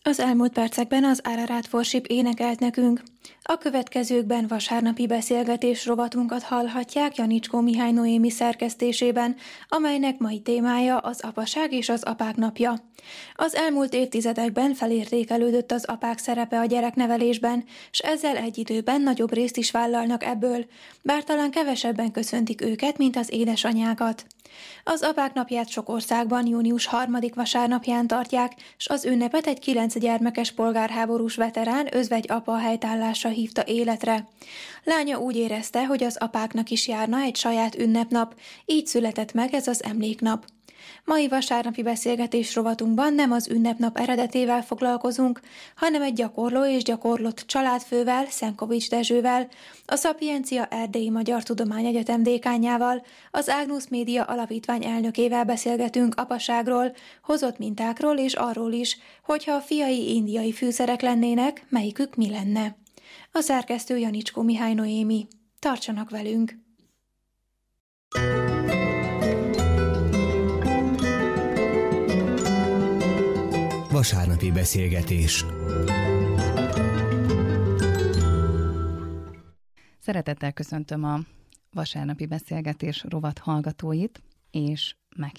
Az elmúlt percekben az Ararat Worship énekelt nekünk. A következőkben vasárnapi beszélgetés rovatunkat hallhatják Janicskó Mihály Noémi szerkesztésében, amelynek mai témája az apaság és az apák napja. Az elmúlt évtizedekben felértékelődött az apák szerepe a gyereknevelésben, s ezzel egy időben nagyobb részt is vállalnak ebből, bár talán kevesebben köszöntik őket, mint az édesanyákat. Az apák napját sok országban június 3. vasárnapján tartják, s az ünnepet egy 9 gyermekes polgárháborús veterán özvegy apa helytállásra hívta életre. Lánya úgy érezte, hogy az apáknak is járna egy saját ünnepnap, így született meg ez az emléknap. Mai vasárnapi beszélgetés rovatunkban nem az ünnepnap eredetével foglalkozunk, hanem egy gyakorló és gyakorlott családfővel, Szenkovics Dezsővel, a Szapiencia Erdélyi Magyar Tudományegyetem dékánjával, az Agnus Media Alapítvány elnökével beszélgetünk apaságról, hozott mintákról és arról is, hogyha a fiai indiai fűszerek lennének, melyikük mi lenne. A szerkesztő Janicskó Mihály Noémi. Tartsanak velünk! Vasárnapi beszélgetés. Szeretettel köszöntöm a vasárnapi beszélgetés rovat hallgatóit, és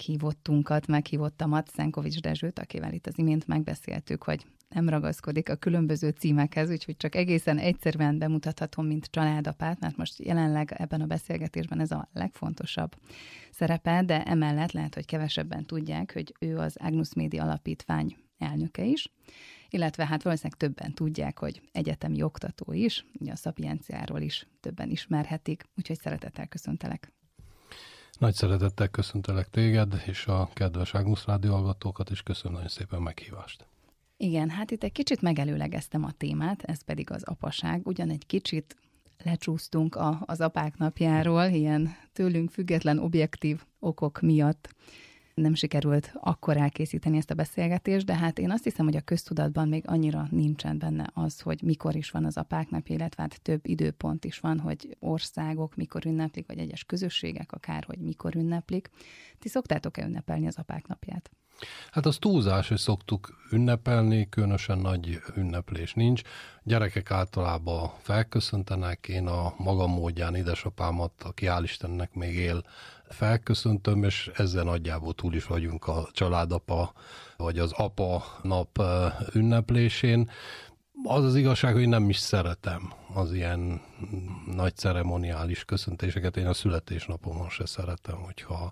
meghívottamat, Szenkovics Dezsőt, akivel itt az imént megbeszéltük, hogy nem ragaszkodik a különböző címekhez, úgyhogy csak egészen egyszerűen bemutathatom, mint családapát, mert most jelenleg ebben a beszélgetésben ez a legfontosabb szerepe, de emellett lehet, hogy kevesebben tudják, hogy ő az Agnus Media Alapítvány elnöke is, illetve hát valószínűleg többen tudják, hogy egyetemi oktató is, ugye a Szapienciáról is többen ismerhetik, úgyhogy szeretettel köszöntelek. Nagy szeretettel köszöntelek téged, és a kedves Agnus Rádió hallgatókat, és köszönöm nagyon szépen meghívást. Igen, hát itt egy kicsit megelőlegeztem a témát, ez pedig az apaság, ugyan egy kicsit lecsúsztunk az apák napjáról, ilyen tőlünk független objektív okok miatt. Nem sikerült akkor elkészíteni ezt a beszélgetést, de hát én azt hiszem, hogy a köztudatban még annyira nincsen benne az, hogy mikor is van az apák napja, illetve hát több időpont is van, hogy országok mikor ünneplik, vagy egyes közösségek akár, hogy mikor ünneplik. Ti szoktátok-e ünnepelni az apák napját? Hát az túlzás, hogy szoktuk ünnepelni, különösen nagy ünneplés nincs. Gyerekek általában felköszöntenek, én a magam módján édesapámat, aki hál' Istennek még él, felköszöntöm, és ezzel nagyjából túl is vagyunk a családapa, vagy az apa nap ünneplésén. Az az igazság, hogy nem is szeretem az ilyen nagy ceremoniális köszöntéseket, én a születésnapomon se szeretem, hogyha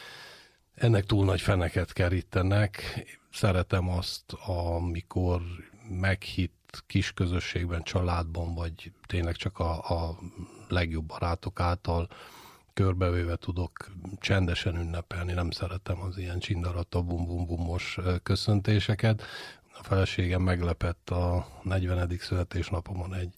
ennek túl nagy feneket kerítenek. Szeretem azt, amikor meghitt kis közösségben, családban, vagy tényleg csak a legjobb barátok által körbevéve tudok csendesen ünnepelni. Nem szeretem az ilyen csindarata, bum-bum-bumos köszöntéseket. A feleségem meglepett a 40. születésnapomon egy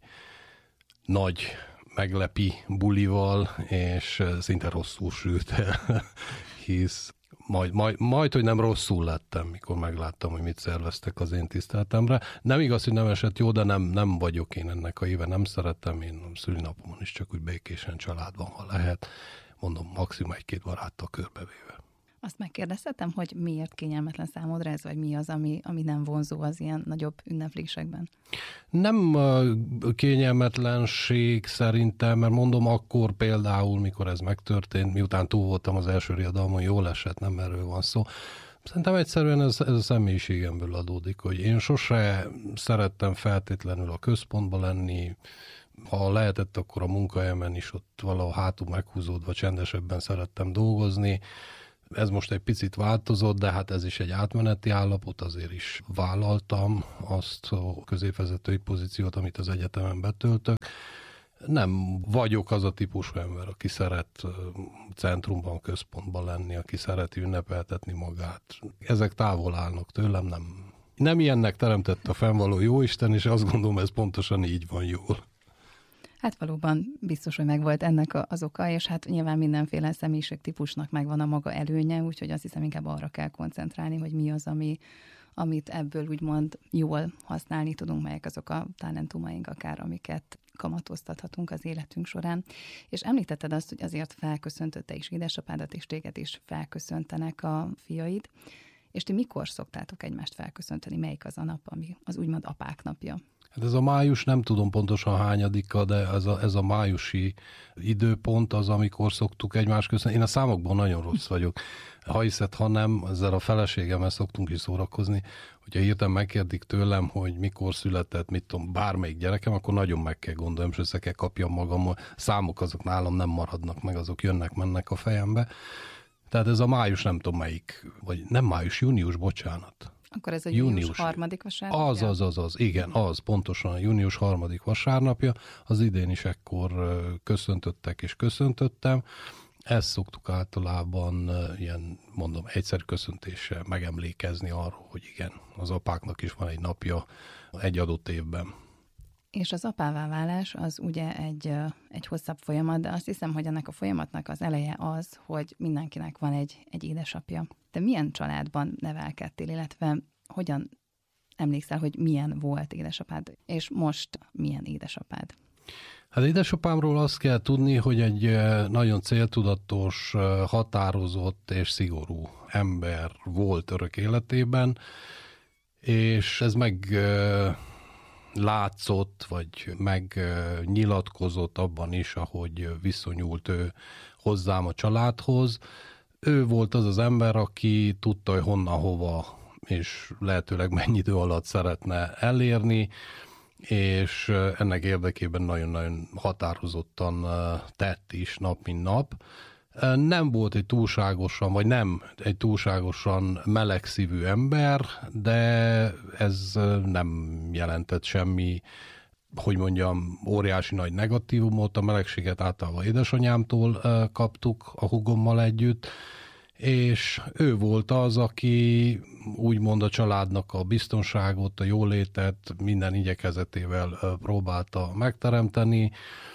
nagy meglepi bulival, és szinte rosszul sült el, hisz majd, hogy nem rosszul lettem, mikor megláttam, hogy mit szerveztek az én tiszteletemre. Nem igaz, hogy nem esett jó, de nem vagyok én ennek a éve, nem szeretem, én a szülinapomon is csak úgy békésen családban, ha lehet, mondom, maximum 1-2 baráttal körbevéve. Azt megkérdeztetem, hogy miért kényelmetlen számodra ez, vagy mi az, ami nem vonzó az ilyen nagyobb ünneplésekben? Nem kényelmetlenség szerintem, mert mondom, akkor például, mikor ez megtörtént, miután túl voltam az első riadalmon, jól esett, nem erről van szó. Szerintem egyszerűen ez a személyiségemből adódik, hogy én sose szerettem feltétlenül a központba lenni, ha lehetett, akkor a munkahelyemen is ott valahol hátul meghúzódva csendesebben szerettem dolgozni. Ez most egy picit változott, de hát ez is egy átmeneti állapot, azért is vállaltam azt a középvezetői pozíciót, amit az egyetemen betöltök. Nem vagyok az a típusú ember, aki szeret centrumban, központban lenni, aki szereti ünnepeltetni magát. Ezek távol állnak tőlem, nem ilyennek teremtett a fennvaló jóisten, és azt gondolom, ez pontosan így van jól. Hát valóban biztos, hogy megvolt ennek az oka, és hát nyilván mindenféle személyiségtípusnak megvan a maga előnye, úgyhogy azt hiszem inkább arra kell koncentrálni, hogy mi az, amit ebből úgymond jól használni tudunk, melyek azok a talentumaink akár, amiket kamatoztathatunk az életünk során. És említetted azt, hogy azért felköszöntötte is édesapádat, és téged is felköszöntenek a fiaid, És ti mikor szoktátok egymást felköszönteni? Melyik az a nap, ami az úgymond apák napja? Hát ez a május, nem tudom pontosan hányadika, de ez a májusi időpont az, amikor szoktuk egymást köszönni. Én a számokban nagyon rossz vagyok. Ha hiszed, ha nem, ezzel a feleségemmel szoktunk is szórakozni, hogyha hirtelen megkérdik tőlem, hogy mikor született, mit tudom, bármelyik gyerekem, akkor nagyon meg kell gondolom, és össze kell kapjam magam. Számok azok nálam nem maradnak meg, azok jönnek-mennek a fejembe. Tehát ez a május, nem tudom melyik, vagy nem május, június, bocsánat. Akkor ez a június 3. vasárnapja? Az, igen, pontosan a június 3. vasárnapja. Az idén is ekkor köszöntöttek és köszöntöttem. Ezt szoktuk általában ilyen, mondom, egyszerű köszöntéssel megemlékezni arról, hogy igen, az apáknak is van egy napja egy adott évben. És az apává válás az ugye egy hosszabb folyamat, de azt hiszem, hogy ennek a folyamatnak az eleje az, hogy mindenkinek van egy édesapja. Te milyen családban nevelkedtél, illetve hogyan emlékszel, hogy milyen volt édesapád, és most milyen édesapád? Hát édesapámról azt kell tudni, hogy egy nagyon céltudatos, határozott és szigorú ember volt örök életében, és ez látszott, vagy megnyilatkozott abban is, ahogy viszonyult ő hozzám a családhoz. Ő volt az az ember, aki tudta, hogy honnan, hova, és lehetőleg mennyi idő alatt szeretne elérni, és ennek érdekében nagyon-nagyon határozottan tett is nap, mint nap. Nem volt egy túlságosan melegszívű ember, de ez nem jelentett semmi, hogy mondjam, óriási nagy negatívumot. A melegséget általában édesanyámtól kaptuk a húgommal együtt, és ő volt az, aki úgymond a családnak a biztonságot, a jólétet minden igyekezetével próbálta megteremteni.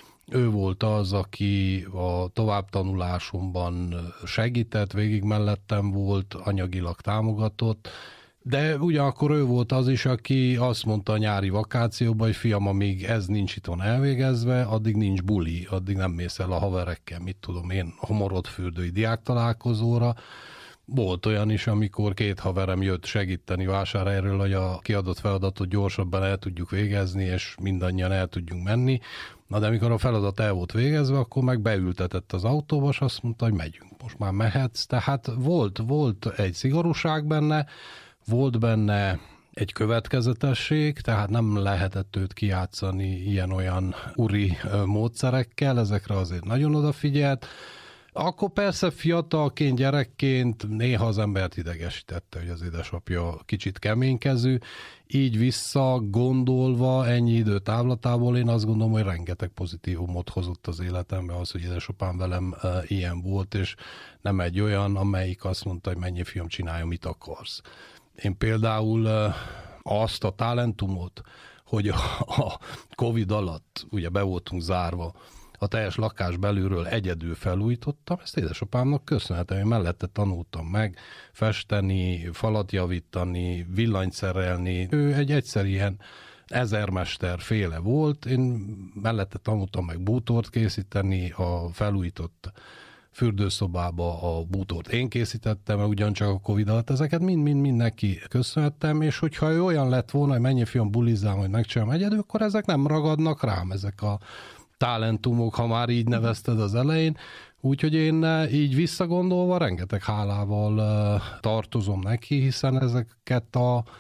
Ő volt az, aki a továbbtanulásomban segített, végig mellettem volt, anyagilag támogatott, de ugyanakkor ő volt az is, aki azt mondta a nyári vakációban, hogy fiam, amíg ez nincs itthon elvégezve, addig nincs buli, addig nem mész el a haverekkel, mit tudom én, Homorodfürdői diáktalálkozóra. Volt olyan is, amikor 2 haverem jött segíteni Vásárhelyről, hogy a kiadott feladatot gyorsabban el tudjuk végezni, és mindannyian el tudjunk menni. Na de amikor a feladat el volt végezve, akkor meg beültetett az autóba, és azt mondta, hogy megyünk, most már mehetsz. Tehát volt egy szigorúság benne, volt benne egy következetesség, tehát nem lehetett őt kijátszani ilyen-olyan uri módszerekkel, ezekre azért nagyon odafigyelt. Akkor persze fiatalként, gyerekként néha az embert idegesítette, hogy az édesapja kicsit keménykezű, így visszagondolva ennyi idő távlatából én azt gondolom, hogy rengeteg pozitívumot hozott az életembe az, hogy édesapám velem ilyen volt, és nem egy olyan, amelyik azt mondta, hogy mennyi fiam, csinálj, mit akarsz. Én például azt a talentumot, hogy a Covid alatt ugye be voltunk zárva, a teljes lakás belülről egyedül felújítottam, ezt édesapámnak köszönhetem, én mellette tanultam meg festeni, falat javítani, villanyt szerelni. Ő egy egyszerű ilyen ezermester féle volt, én mellette tanultam meg bútort készíteni, a felújított fürdőszobába a bútort én készítettem, ugyancsak a Covid alatt, ezeket mind neki köszönhettem, és hogyha ő olyan lett volna, hogy mennyi fiam bulizzám, hogy megcsinálom egyedül, akkor ezek nem ragadnak rám, ezek a talentumok, ha már így nevezted az elején. Úgyhogy én így visszagondolva rengeteg hálával tartozom neki, hiszen ezeket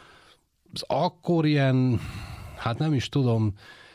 az akkor ilyen, hát nem is tudom,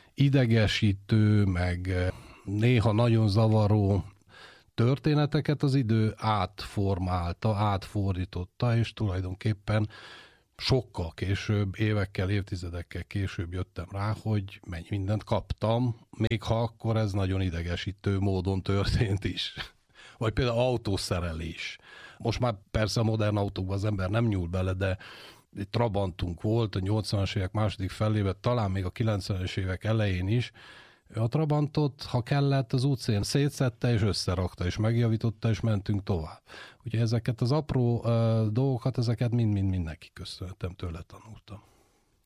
idegesítő, meg néha nagyon zavaró történeteket az idő átformálta, átfordította, és tulajdonképpen sokkal később, évekkel, évtizedekkel később jöttem rá, hogy mennyi mindent kaptam, még ha akkor ez nagyon idegesítő módon történt is. Vagy például autószerelés. Most már persze a modern autókban az ember nem nyúl bele, de egy Trabantunk volt a 80-as évek második felében, talán még a 90-es évek elején is. A Trabantot, ha kellett, az útszén szétszedte, és összerakta, és megjavította, és mentünk tovább. Ugye ezeket az apró dolgokat, ezeket mind neki köszönhetem, tőle tanultam.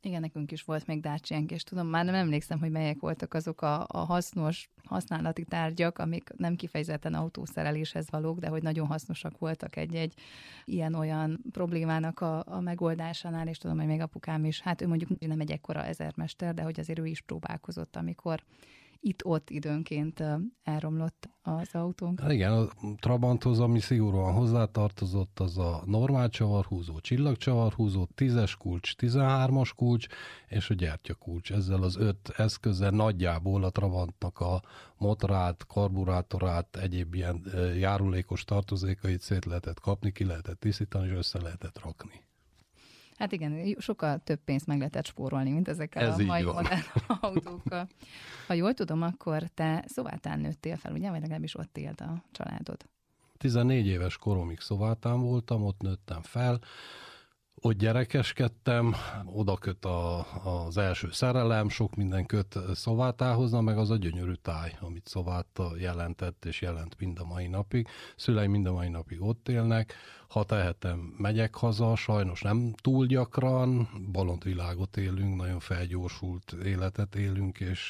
Igen, nekünk is volt még Daciánk, és tudom, már nem emlékszem, hogy melyek voltak azok a hasznos használati tárgyak, amik nem kifejezetten autószereléshez valók, de hogy nagyon hasznosak voltak egy ilyen-olyan problémának a megoldásánál, és tudom, hogy még apukám is, hát ő mondjuk nem egy ekkora ezermester, de hogy azért ő is próbálkozott, amikor itt-ott időnként elromlott az autónk. Igen, a Trabanthoz, ami szigorúan hozzátartozott, az a normál csavarhúzó, csillagcsavarhúzó, 10-es kulcs, 13-as kulcs, és a gyertyakulcs. Ezzel az 5 eszközzel nagyjából a Trabantnak a motorát, karburátorát, egyéb ilyen járulékos tartozékait szét lehetett kapni, ki lehetett tisztítani, és össze lehetett rakni. Hát igen, sokkal több pénzt meg lehetett spórolni, mint ezekkel a mai modern autókkal. Ha jól tudom, akkor te Szovátán nőttél fel, ugye? Vagy legalábbis ott élt a családod. 14 éves koromig Szovátán voltam, ott nőttem fel, ott gyerekeskedtem, oda köt az első szerelem, sok minden köt Szovátához, meg az a gyönyörű táj, amit Szováta jelentett és jelent mind a mai napig. Szüleim mind a mai napig ott élnek, ha tehetem, megyek haza, sajnos nem túl gyakran, bolondvilágot élünk, nagyon felgyorsult életet élünk, és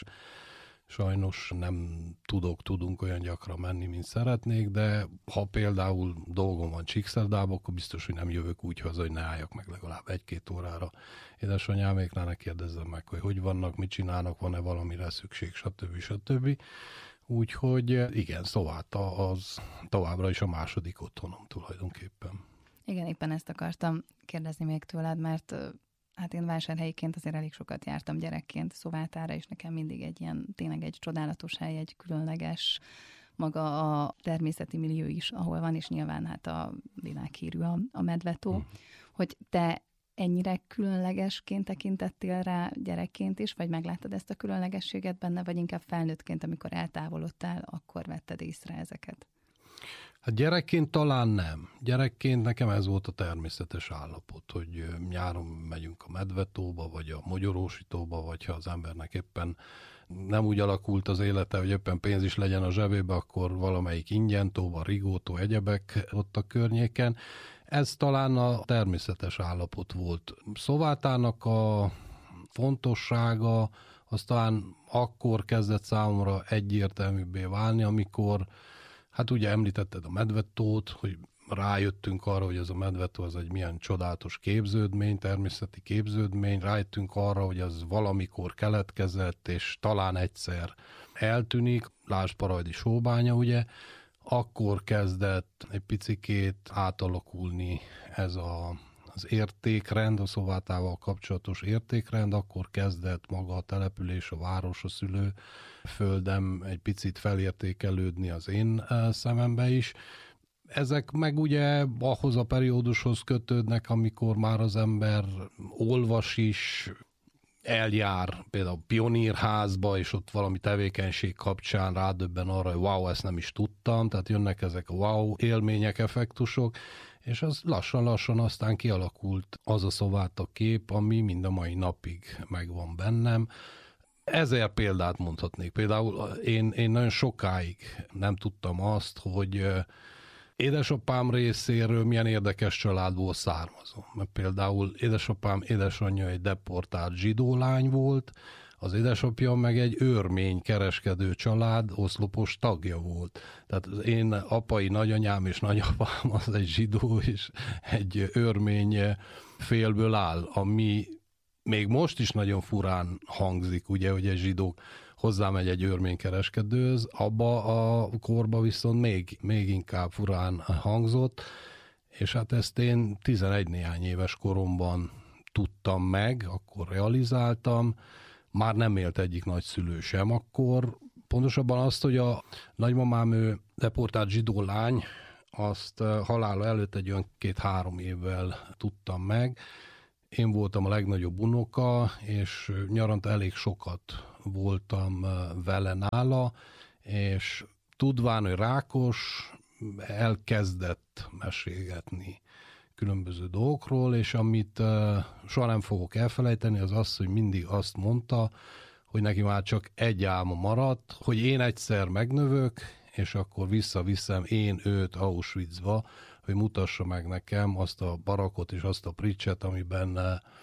sajnos nem tudunk olyan gyakran menni, mint szeretnék, de ha például dolgom van Csíkszerdába, akkor biztos, hogy nem jövök úgy haza, hogy ne álljak meg legalább 1-2 órára édesanyáméknál, ne kérdezzem meg, hogy vannak, mit csinálnak, van-e valamire szükség, stb. Úgyhogy igen, Szováta az továbbra is a második otthonom tulajdonképpen. Igen, éppen ezt akartam kérdezni még tőled, mert hát én vásárhelyiként azért elég sokat jártam gyerekként Szovátára, és nekem mindig egy ilyen, tényleg egy csodálatos hely, egy különleges maga a természeti millió is, ahol van, és nyilván hát a világhírű a medvetó. Hogy te ennyire különlegesként tekintettél rá gyerekként is, vagy megláttad ezt a különlegességet benne, vagy inkább felnőttként, amikor eltávolodtál, akkor vetted észre ezeket? Hát gyerekként talán nem. Gyerekként nekem ez volt a természetes állapot, hogy nyáron megyünk a medvetóba, vagy a mogyorósítóba, vagy ha az embernek éppen nem úgy alakult az élete, hogy éppen pénz is legyen a zsebébe, akkor valamelyik ingyentóba, rigótó, egyebek ott a környéken. Ez talán a természetes állapot volt. Szovátának a fontossága az talán akkor kezdett számomra egyértelműbbé válni, amikor hát ugye említetted a medvettót, hogy rájöttünk arra, hogy ez a medvetó az egy milyen csodálatos képződmény, természeti képződmény, rájöttünk arra, hogy az valamikor keletkezett, és talán egyszer eltűnik, lásd Parajdi Sóbánya, ugye, akkor kezdett egy picikét átalakulni ez az értékrend, a Szovátával kapcsolatos értékrend, akkor kezdett maga a település, a város, a szülőföldem egy picit felértékelődni az én szemembe is. Ezek meg ugye ahhoz a periódushoz kötődnek, amikor már az ember olvas is, eljár például pionírházba, és ott valami tevékenység kapcsán rádöbben arra, hogy wow, ezt nem is tudtam, tehát jönnek ezek a wow élmények, effektusok, és az lassan-lassan aztán kialakult az a Szováta kép, ami mind a mai napig megvan bennem. 1000 példát mondhatnék. Például én nagyon sokáig nem tudtam azt, hogy édesapám részéről milyen érdekes családból származom. Mert például édesapám édesanyja egy deportált zsidó lány volt, az édesapja meg egy örmény kereskedő család oszlopos tagja volt. Tehát az én apai nagyanyám és nagyapám az egy zsidó és egy örmény félből áll, ami még most is nagyon furán hangzik, ugye, hogy egy zsidó hozzámegy egy örménykereskedőhöz, abba a korba viszont még inkább furán hangzott, és hát ezt én 11 néhány éves koromban tudtam meg, akkor realizáltam, már nem élt egyik nagyszülő sem akkor. Pontosabban azt, hogy a nagymamám, ő deportált zsidó lány, azt halála előtt egy olyan 2-3 évvel tudtam meg. Én voltam a legnagyobb unoka, és nyaranta elég sokat voltam vele nála, és tudván, hogy rákos, elkezdett mesélgetni különböző dolgokról, és amit soha nem fogok elfelejteni, az az, hogy mindig azt mondta, hogy neki már csak egy álma maradt, hogy én egyszer megnövök, és akkor visszaviszem én őt Auschwitzba, hogy mutassa meg nekem azt a barakot és azt a pricset, amiben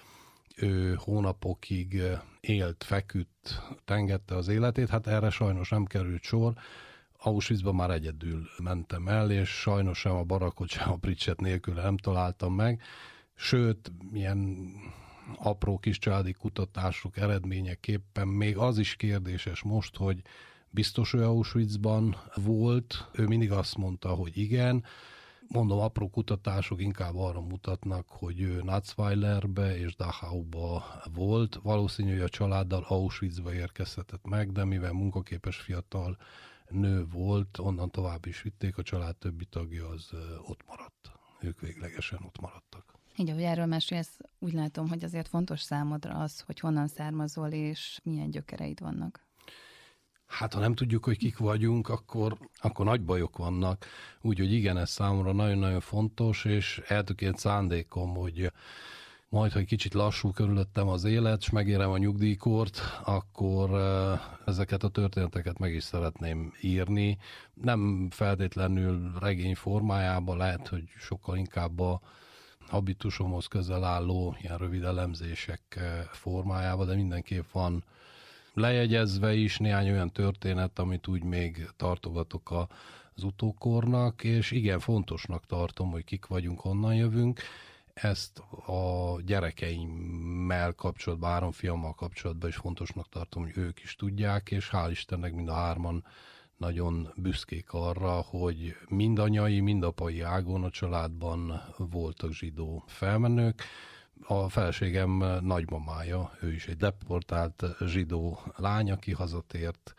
ő hónapokig élt, feküdt, tengette az életét, hát erre sajnos nem került sor. Auschwitzba már egyedül mentem el, és sajnos sem a barakot, sem a pricset nélkül nem találtam meg. Sőt, ilyen apró kis családi kutatások eredményeképpen még az is kérdéses most, hogy biztos ő Auschwitzban volt. Ő mindig azt mondta, hogy igen. Mondom, apró kutatások inkább arra mutatnak, hogy ő Natzweilerbe és Dachauba volt. Valószínű, hogy a családdal Auschwitzba érkezhetett meg, de mivel munkaképes fiatal nő volt, onnan tovább is vitték, a család többi tagja az ott maradt. Ők véglegesen ott maradtak. Így, ahogy erről mesélsz, úgy látom, hogy azért fontos számodra az, hogy honnan származol, és milyen gyökereid vannak. Hát, ha nem tudjuk, hogy kik vagyunk, akkor nagy bajok vannak. Úgyhogy igen, ez számomra nagyon-nagyon fontos, és eltökélt szándékom, hogy majd, ha egy kicsit lassú körülöttem az élet, és megérem a nyugdíjkort, akkor ezeket a történeteket meg is szeretném írni. Nem feltétlenül regény formájában, lehet, hogy sokkal inkább a habitusomhoz közel álló ilyen rövid elemzések formájában, de mindenképp van lejegyezve is néhány olyan történet, amit úgy még tartogatok az utókornak, és igen, fontosnak tartom, hogy kik vagyunk, honnan jövünk. Ezt a gyerekeimmel kapcsolatban, 3 fiammal kapcsolatban is fontosnak tartom, hogy ők is tudják, és hál' Istennek mind a 3-an nagyon büszkék arra, hogy mind anyai, mind apai ágon a családban voltak zsidó felmenők. A feleségem nagymamája, ő is egy deportált zsidó lány, aki hazatért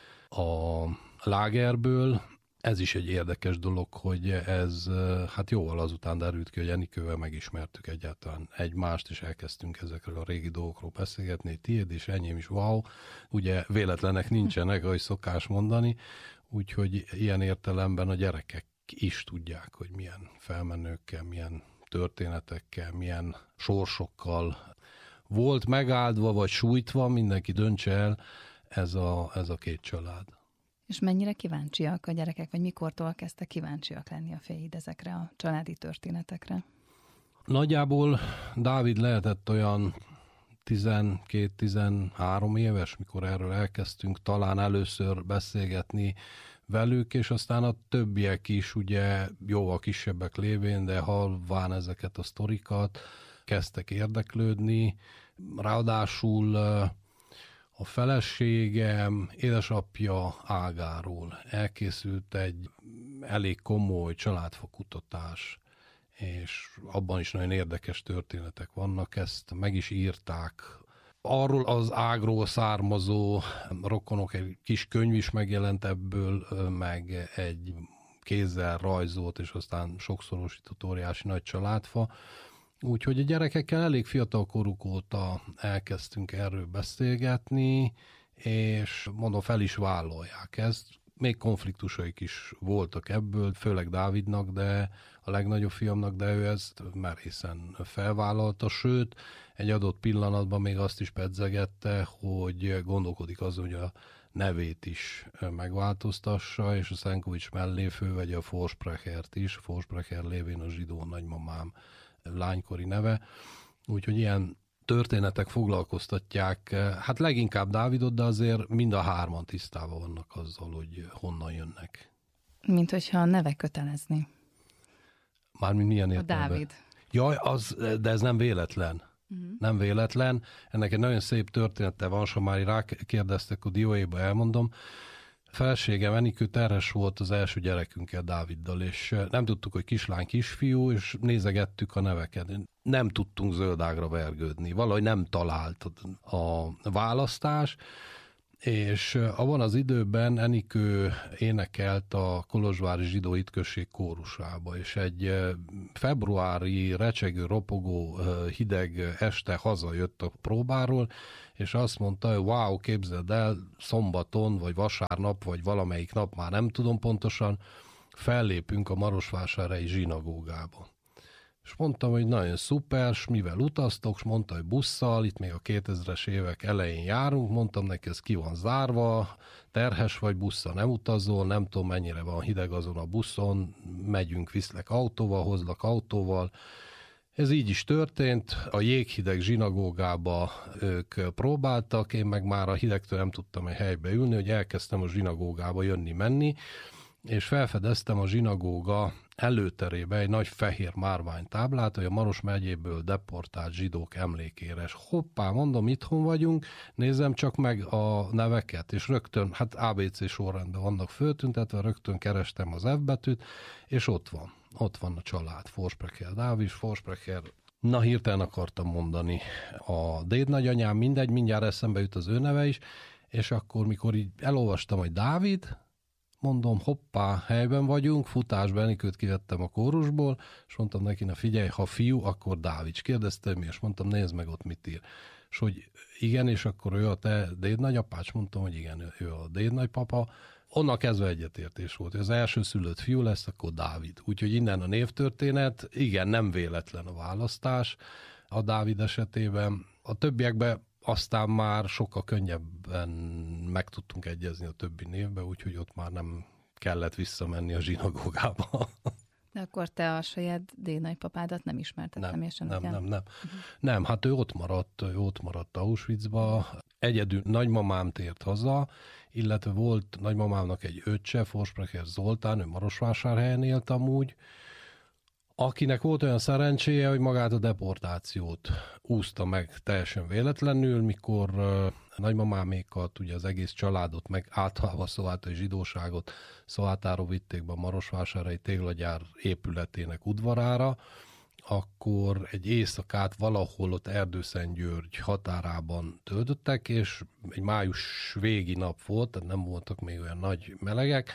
a lágerből. Ez is egy érdekes dolog, hogy ez hát jóval azután derült ki, hogy Enikővel megismertük egyáltalán egymást, és elkezdtünk ezekről a régi dolgokról beszélgetni, tiéd és enyém is, wow, ugye véletlenek nincsenek, ahogy szokás mondani, úgyhogy ilyen értelemben a gyerekek is tudják, hogy milyen felmenőkkel, milyen történetekkel, milyen sorsokkal volt megáldva vagy sújtva, mindenki döntse el, ez a 2 család. És mennyire kíváncsiak a gyerekek, vagy mikortól kezdtek kíváncsiak lenni a fiaid ezekre a családi történetekre? Nagyjából Dávid lehetett olyan 12-13 éves, mikor erről elkezdtünk talán először beszélgetni velük, és aztán a többiek is ugye jóval kisebbek lévén, de halván ezeket a sztorikat kezdtek érdeklődni. Ráadásul a feleségem édesapja ágáról elkészült egy elég komoly családfakutatás, és abban is nagyon érdekes történetek vannak, ezt meg is írták. Arról az ágról származó rokonok, egy kis könyv is megjelent ebből, meg egy kézzel rajzolt, és aztán sokszorosított óriási nagy családfa. Úgyhogy a gyerekekkel elég fiatal koruk óta elkezdtünk erről beszélgetni, és mondom, fel is vállalják ezt. Még konfliktusaik is voltak ebből, főleg Dávidnak, de a legnagyobb fiamnak, de ő ezt merészen felvállalta, sőt, egy adott pillanatban még azt is pedzegette, hogy gondolkodik azon, hogy a nevét is megváltoztassa, és a Szenkovics mellé fölvegye a Forsprechert is, Forsprecher lévén a zsidó nagymamám lánykori neve. Úgyhogy ilyen történetek foglalkoztatják, hát leginkább Dávidot, de azért mind a 3 tisztában vannak azzal, hogy honnan jönnek. Mint hogyha a neve kötelezni. Mármint milyen értelemben? A Dávid. Jaj, de ez nem véletlen. Nem véletlen. Ennek egy nagyon szép története van, ha már rákérdeztek a dióéba, elmondom. Feleségem Enikő terhes volt az első gyerekünkkel, Dáviddal, és nem tudtuk, hogy kislány, kisfiú, és nézegettük a neveket. Nem tudtunk zöldágra vergődni, valahogy nem talált a választás, és abban az időben Enikő énekelt a kolozsvári zsidó hitközség kórusába, és egy februári recsegő, ropogó, hideg este hazajött a próbáról, és azt mondta, hogy wow, képzeld el, szombaton, vagy vasárnap, vagy valamelyik nap, már nem tudom pontosan, fellépünk a Marosvásárhelyi zsinagógába. És mondtam, hogy nagyon szuper, s mivel utaztok, és mondta, hogy busszal, itt még a 2000-es évek elején járunk, mondtam neki, ez ki van zárva, terhes vagy, busszal nem utazol, nem tudom mennyire van hideg azon a buszon, megyünk, viszlek autóval, hozlak autóval, Ez így is történt, a jéghideg zsinagógába ők próbáltak, én meg már a hidegtől nem tudtam egy helybe ülni, hogy elkezdtem a zsinagógába jönni-menni, és felfedeztem a zsinagóga előterébe egy nagy fehér márványtáblát, hogy a Maros megyéből deportált zsidók emlékére. És hoppá, mondom, itthon vagyunk, nézem csak meg a neveket, és rögtön, hát ABC sorrendben vannak föltüntetve, rögtön kerestem az F betűt, és ott van a család, Forsprecher Dávid, Forsprecher, na hirtelen akartam mondani a déd nagyanyám, mindegy, mindjárt eszembe jut az ő neve is, és akkor, mikor így elolvastam, hogy Dávid, mondom, hoppá, helyben vagyunk, futásba Enikőt kivettem a kórusból, és mondtam neki, na figyelj, ha fiú, akkor Dávid. Kérdeztem mi, és mondtam, nézd meg ott mit ír. És hogy igen, és akkor ő a te dédnagyapács, mondtam, hogy igen, ő a dédnagypapa. Onnan kezdve egyetértés volt, hogy az első szülött fiú lesz, akkor Dávid. Úgyhogy innen a névtörténet, igen, nem véletlen a választás a Dávid esetében. A többiekben aztán már sokkal könnyebben meg tudtunk egyezni a többi névbe, úgyhogy ott már nem kellett visszamenni a zsinagógába. De akkor te a saját dédnagypapádat nem ismerted személyesen? Nem. Nem, hát ő ott maradt Auschwitzba. Egyedül nagymamám tért haza, illetve volt nagymamámnak egy öccse, Forsprecher Zoltán, ő Marosvásárhelyen élt amúgy, akinek volt olyan szerencséje, hogy magát a deportációt úszta meg teljesen véletlenül, mikor nagymamámékat, ugye az egész családot, meg általában a szovjátai zsidóságot Szovjátáról vitték be a Marosvásárhelyi téglagyár épületének udvarára, akkor egy éjszakát valahol ott Erdőszentgyörgy határában töltöttek, és egy május végi nap volt, tehát nem voltak még olyan nagy melegek.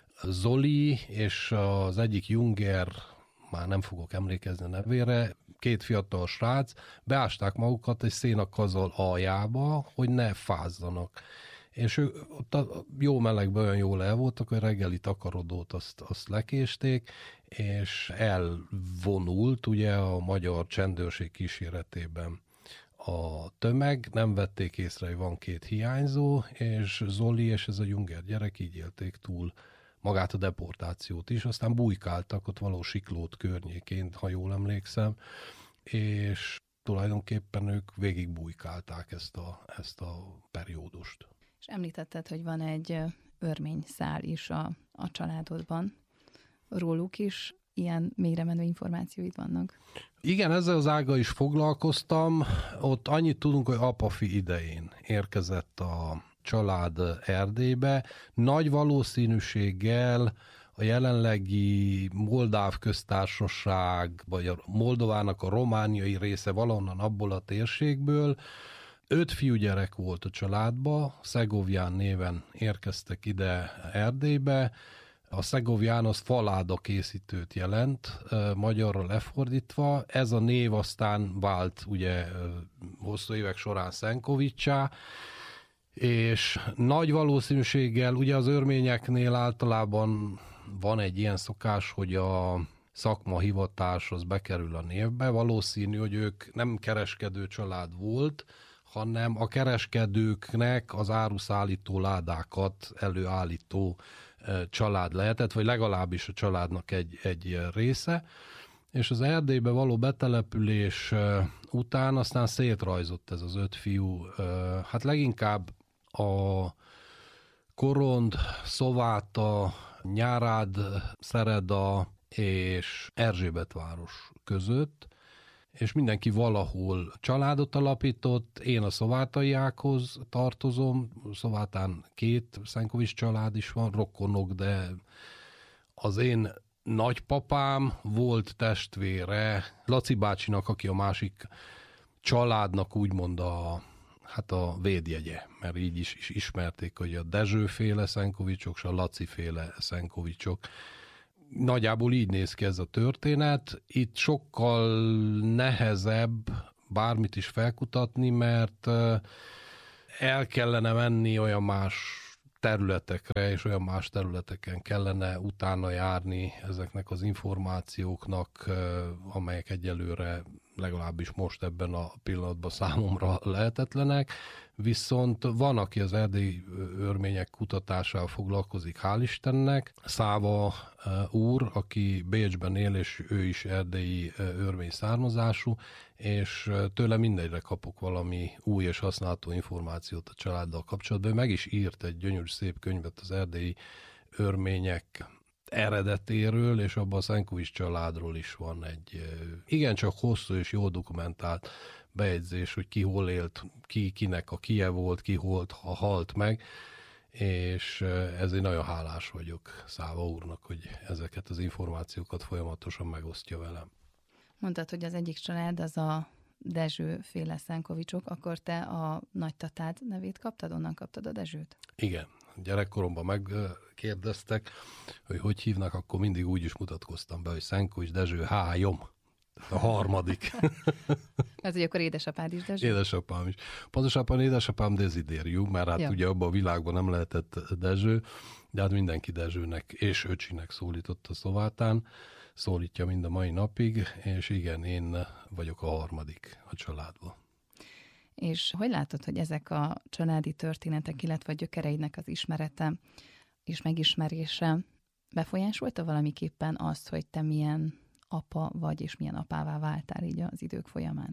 Zoli és az egyik Junger, már nem fogok emlékezni a nevére, két fiatal srác beásták magukat egy szénakazal aljába, hogy ne fázzanak. És ők ott a jó melegben olyan jól el voltak, hogy reggeli takarodót azt lekésték, és elvonult ugye a magyar csendőrség kíséretében a tömeg, nem vették észre, hogy van két hiányzó, és Zoli és ez a Junger gyerek így élték túl magát a deportációt is, aztán bujkáltak ott való Siklót környékén, ha jól emlékszem, és tulajdonképpen ők végig bujkálták ezt a periódust. És említetted, hogy van egy örmény szál is a családodban. Róluk is ilyen mélyremenő információid vannak? Igen, ezzel az ággal is foglalkoztam. Ott annyit tudunk, hogy apafi idején érkezett a család Erdélybe. Nagy valószínűséggel a jelenlegi Moldáv köztársaság, vagy a Moldovának a romániai része valahonnan abból a térségből. 5 fiúgyerek volt a családba, Szegovján néven érkeztek ide Erdélybe. A Szegovján az faláda készítőt jelent, magyarra lefordítva. Ez a név aztán vált ugye hosszú évek során Szenkovicsá, és nagy valószínűséggel, ugye az örményeknél általában van egy ilyen szokás, hogy a szakmahivatás az bekerül a névbe. Valószínű, hogy ők nem kereskedő család volt, hanem a kereskedőknek az áruszállító ládákat előállító család lehetett, vagy legalábbis a családnak egy része. És az Erdélybe való betelepülés után aztán szétrajzott ez az 5 fiú. Hát leginkább a Korond, Szováta, Nyárád, Szereda és Erzsébetváros között, és mindenki valahol családot alapított. Én a szovátaiákhoz tartozom, Szovátán 2 Szenkovics család is van, rokonok, de az én nagypapám volt testvére Laci bácsinak, aki a másik családnak úgymond a védjegye, mert így is ismerték, hogy a Dezső-féle Szenkovicsok és a Laci-féle Szenkovicsok. Nagyjából így néz ki ez a történet. Itt sokkal nehezebb bármit is felkutatni, mert el kellene menni olyan más területekre, és olyan más területeken kellene utána járni ezeknek az információknak, amelyek egyelőre legalábbis most ebben a pillanatban számomra lehetetlenek, viszont van, aki az erdélyi örmények kutatásával foglalkozik, hál' Istennek. Száva úr, aki Bécsben él, és ő is erdélyi örmény származású, és tőle mindegyre kapok valami új és használható információt a családdal kapcsolatban. Ő meg is írt egy gyönyörű szép könyvet az erdélyi örmények eredetéről, és abban a Szenkovics családról is van egy igencsak hosszú és jól dokumentált bejegyzés, hogy ki hol élt, kinek a kie volt, ki halt meg, és ezért nagyon hálás vagyok Száva úrnak, hogy ezeket az információkat folyamatosan megosztja velem. Mondtad, hogy az egyik család az a Dezső féle Szenkovicsok, akkor te a nagytatád nevét kaptad? Onnan kaptad a Dezsőt? Igen. Gyerekkoromban megkérdeztek, hogy hívnak, akkor mindig úgy is mutatkoztam be, hogy Szenkovics Dezső Hájom. A harmadik. Ez, hogy akkor édesapád is Dezső? Édesapám is. Pontosabban édesapám Desidériu, mert hát ugye abban a világban nem lehetett Dezső, de hát mindenki Dezsőnek és öcsinek szólította Szovátán, szólítja mind a mai napig, és igen, én vagyok a harmadik a családban. És hogy látod, hogy ezek a családi történetek, illetve a gyökereidnek az ismerete és megismerése befolyásolta valamiképpen azt, hogy te milyen apa vagy, és milyen apává váltál így az idők folyamán?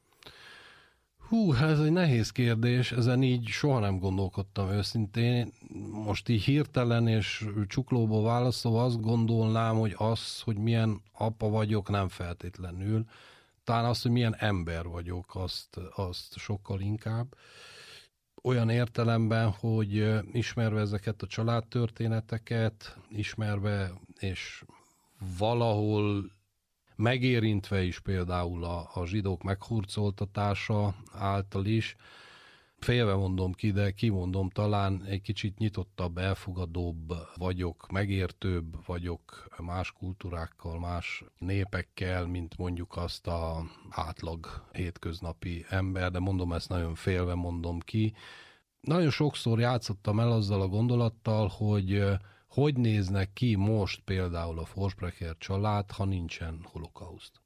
Ez egy nehéz kérdés, ezen így soha nem gondolkodtam őszintén. Most így hirtelen és csuklóból válaszolva azt gondolnám, hogy hogy milyen apa vagyok, nem feltétlenül. Talán azt, hogy milyen ember vagyok, azt sokkal inkább. Olyan értelemben, hogy ismerve ezeket a családtörténeteket, ismerve és valahol megérintve is például a zsidók meghurcoltatása által is, félve mondom ki, de kimondom, talán egy kicsit nyitottabb, elfogadóbb vagyok, megértőbb vagyok más kultúrákkal, más népekkel, mint mondjuk azt az átlag hétköznapi ember, de mondom, ezt nagyon félve mondom ki. Nagyon sokszor játszottam el azzal a gondolattal, hogy néznek ki most például a Forsprecher család, ha nincsen holokauszt.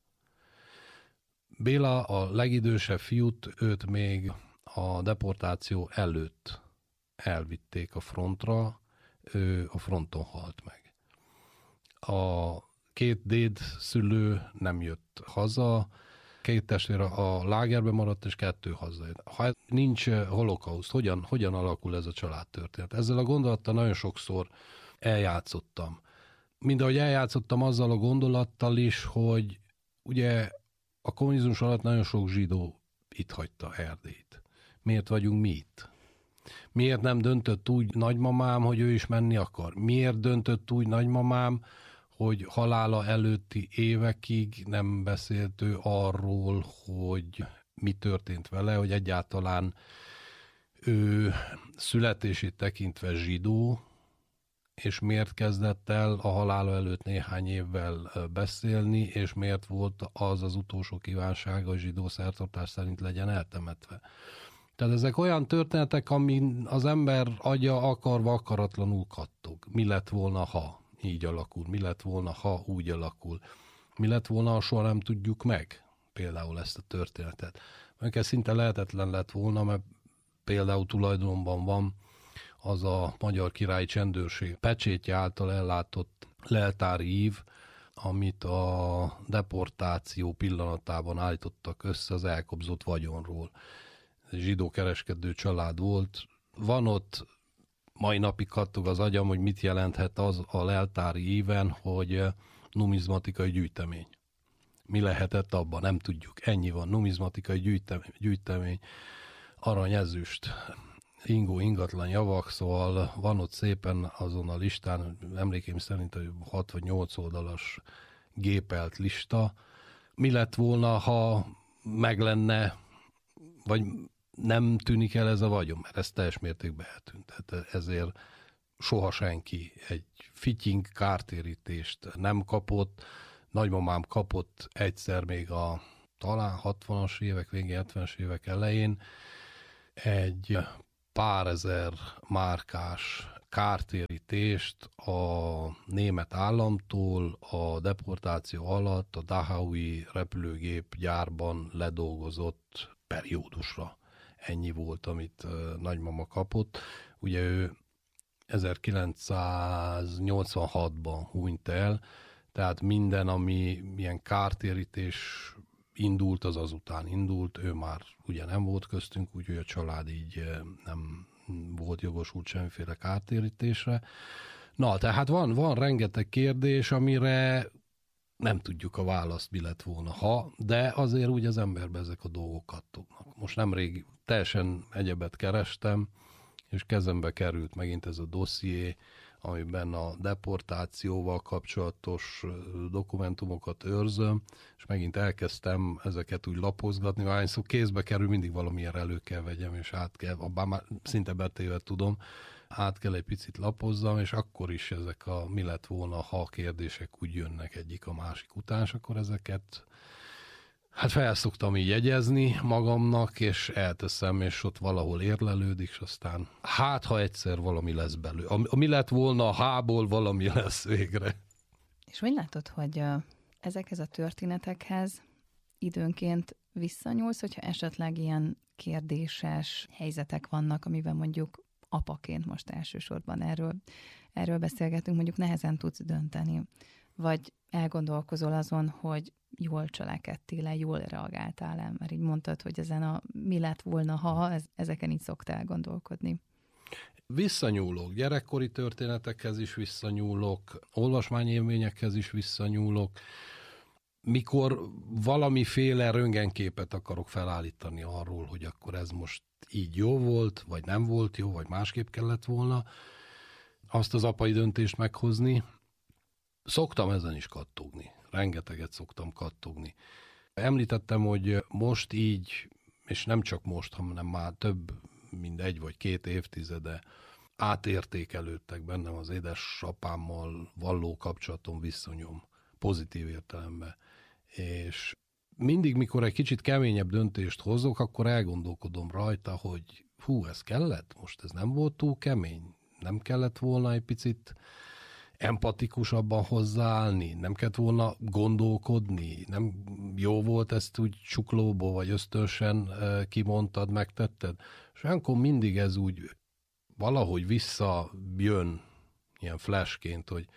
Béla, a legidősebb fiút, őt még a deportáció előtt elvitték a frontra, ő a fronton halt meg. A két dédszülő nem jött haza, két testvér a lágerbe maradt, és 2 hazajött. Ha nincs holokauszt, hogyan alakul ez a családtörténet? Ezzel a gondolattal nagyon sokszor eljátszottam. Mindahogy eljátszottam azzal a gondolattal is, hogy ugye a kommunizmus alatt nagyon sok zsidó itt hagyta Erdélyt. Miért vagyunk mi itt? Miért nem döntött úgy nagymamám, hogy ő is menni akar? Miért döntött úgy nagymamám, hogy halála előtti évekig nem beszélt ő arról, hogy mi történt vele, hogy egyáltalán ő születését tekintve zsidó, és miért kezdett el a halála előtt néhány évvel beszélni, és miért volt az utolsó kívánsága, hogy zsidó szertartás szerint legyen eltemetve. Tehát ezek olyan történetek, amin az ember agya akarva akaratlanul kattog. Mi lett volna, ha így alakul? Mi lett volna, ha úgy alakul? Mi lett volna, ha soha nem tudjuk meg például ezt a történetet? Mert ez szinte lehetetlen lett volna, mert például tulajdonomban van az a Magyar Királyi Csendőrség pecsétje által ellátott leltári ív, amit a deportáció pillanatában állítottak össze az elkobzott vagyonról. Egy zsidó kereskedő család volt. Van ott, mai napig kattog az agyam, hogy mit jelenthet az a leltári íven, hogy numizmatikai gyűjtemény. Mi lehetett abban? Nem tudjuk. Ennyi van. Numizmatikai gyűjtemény. Arany, ezüst, ingó, ingatlan javak, szóval van ott szépen azon a listán, emlékeim szerint 6 vagy 8 oldalas gépelt lista. Mi lett volna, ha meg lenne, vagy nem tűnik el ez a vagyon, mert ez teljes mértékben eltűnt. Tehát ezért soha senki egy fityink kártérítést nem kapott. Nagymamám kapott egyszer még a talán 60-as évek végén, 70-es évek elején egy pár ezer márkás kártérítést a német államtól a deportáció alatt a Dahaui repülőgép gyárban ledolgozott periódusra. Ennyi volt, amit nagymama kapott. Ugye ő 1986-ban hunyt el, tehát minden, ami ilyen kártérítés indult, az azután indult. Ő már ugye nem volt köztünk, úgyhogy a család így nem volt jogosult semmiféle kártérítésre. Na, tehát van rengeteg kérdés, amire nem tudjuk a választ, mi lett volna, ha, de azért úgy az emberbe ezek a dolgok kattognak. Most nemrég teljesen egyebet kerestem, és kezembe került megint ez a dosszié, amiben a deportációval kapcsolatos dokumentumokat őrzöm, és megint elkezdtem ezeket úgy lapozgatni, hányszor kézbe kerül, mindig valamilyen elő kell vegyem, és át kell, bár már szinte betéve tudom, át kell egy picit lapozzam, és akkor is ezek a mi lett volna, ha kérdések úgy jönnek egyik a másik után, és akkor ezeket hát felszoktam így jegyezni magamnak, és elteszem, és ott valahol érlelődik, és aztán hát, ha egyszer valami lesz belőle. Ami lett volna a hából, valami lesz végre. És hogy látod, hogy ezekhez a történetekhez időnként visszanyúlsz, hogyha esetleg ilyen kérdéses helyzetek vannak, amiben mondjuk apaként most elsősorban erről beszélgetünk, mondjuk nehezen tudsz dönteni, vagy elgondolkozol azon, hogy jól cselekedtél-e, jól reagáltál-e, mert így mondtad, hogy ezen a mi lett volna, ha ezeken így szoktál gondolkodni. Visszanyúlok, gyerekkori történetekhez is visszanyúlok, olvasmányélményekhez is visszanyúlok, mikor valamiféle röntgenképet akarok felállítani arról, hogy akkor ez most így jó volt, vagy nem volt jó, vagy másképp kellett volna azt az apai döntést meghozni, szoktam ezen is kattogni. Rengeteget szoktam kattogni. Említettem, hogy most így, és nem csak most, hanem már több, mint 1 vagy 2 évtizede átértékelődtek bennem az édesapámmal való kapcsolatom, viszonyom, pozitív értelemben. És mindig, mikor egy kicsit keményebb döntést hozok, akkor elgondolkodom rajta, hogy ez kellett? Most ez nem volt túl kemény? Nem kellett volna egy picit empatikusabban hozzáállni, nem kellett volna gondolkodni, nem jó volt ezt úgy csuklóból, vagy ösztönösen kimondtad, megtetted. És olyankor mindig ez úgy valahogy visszajön ilyen flashként, hogy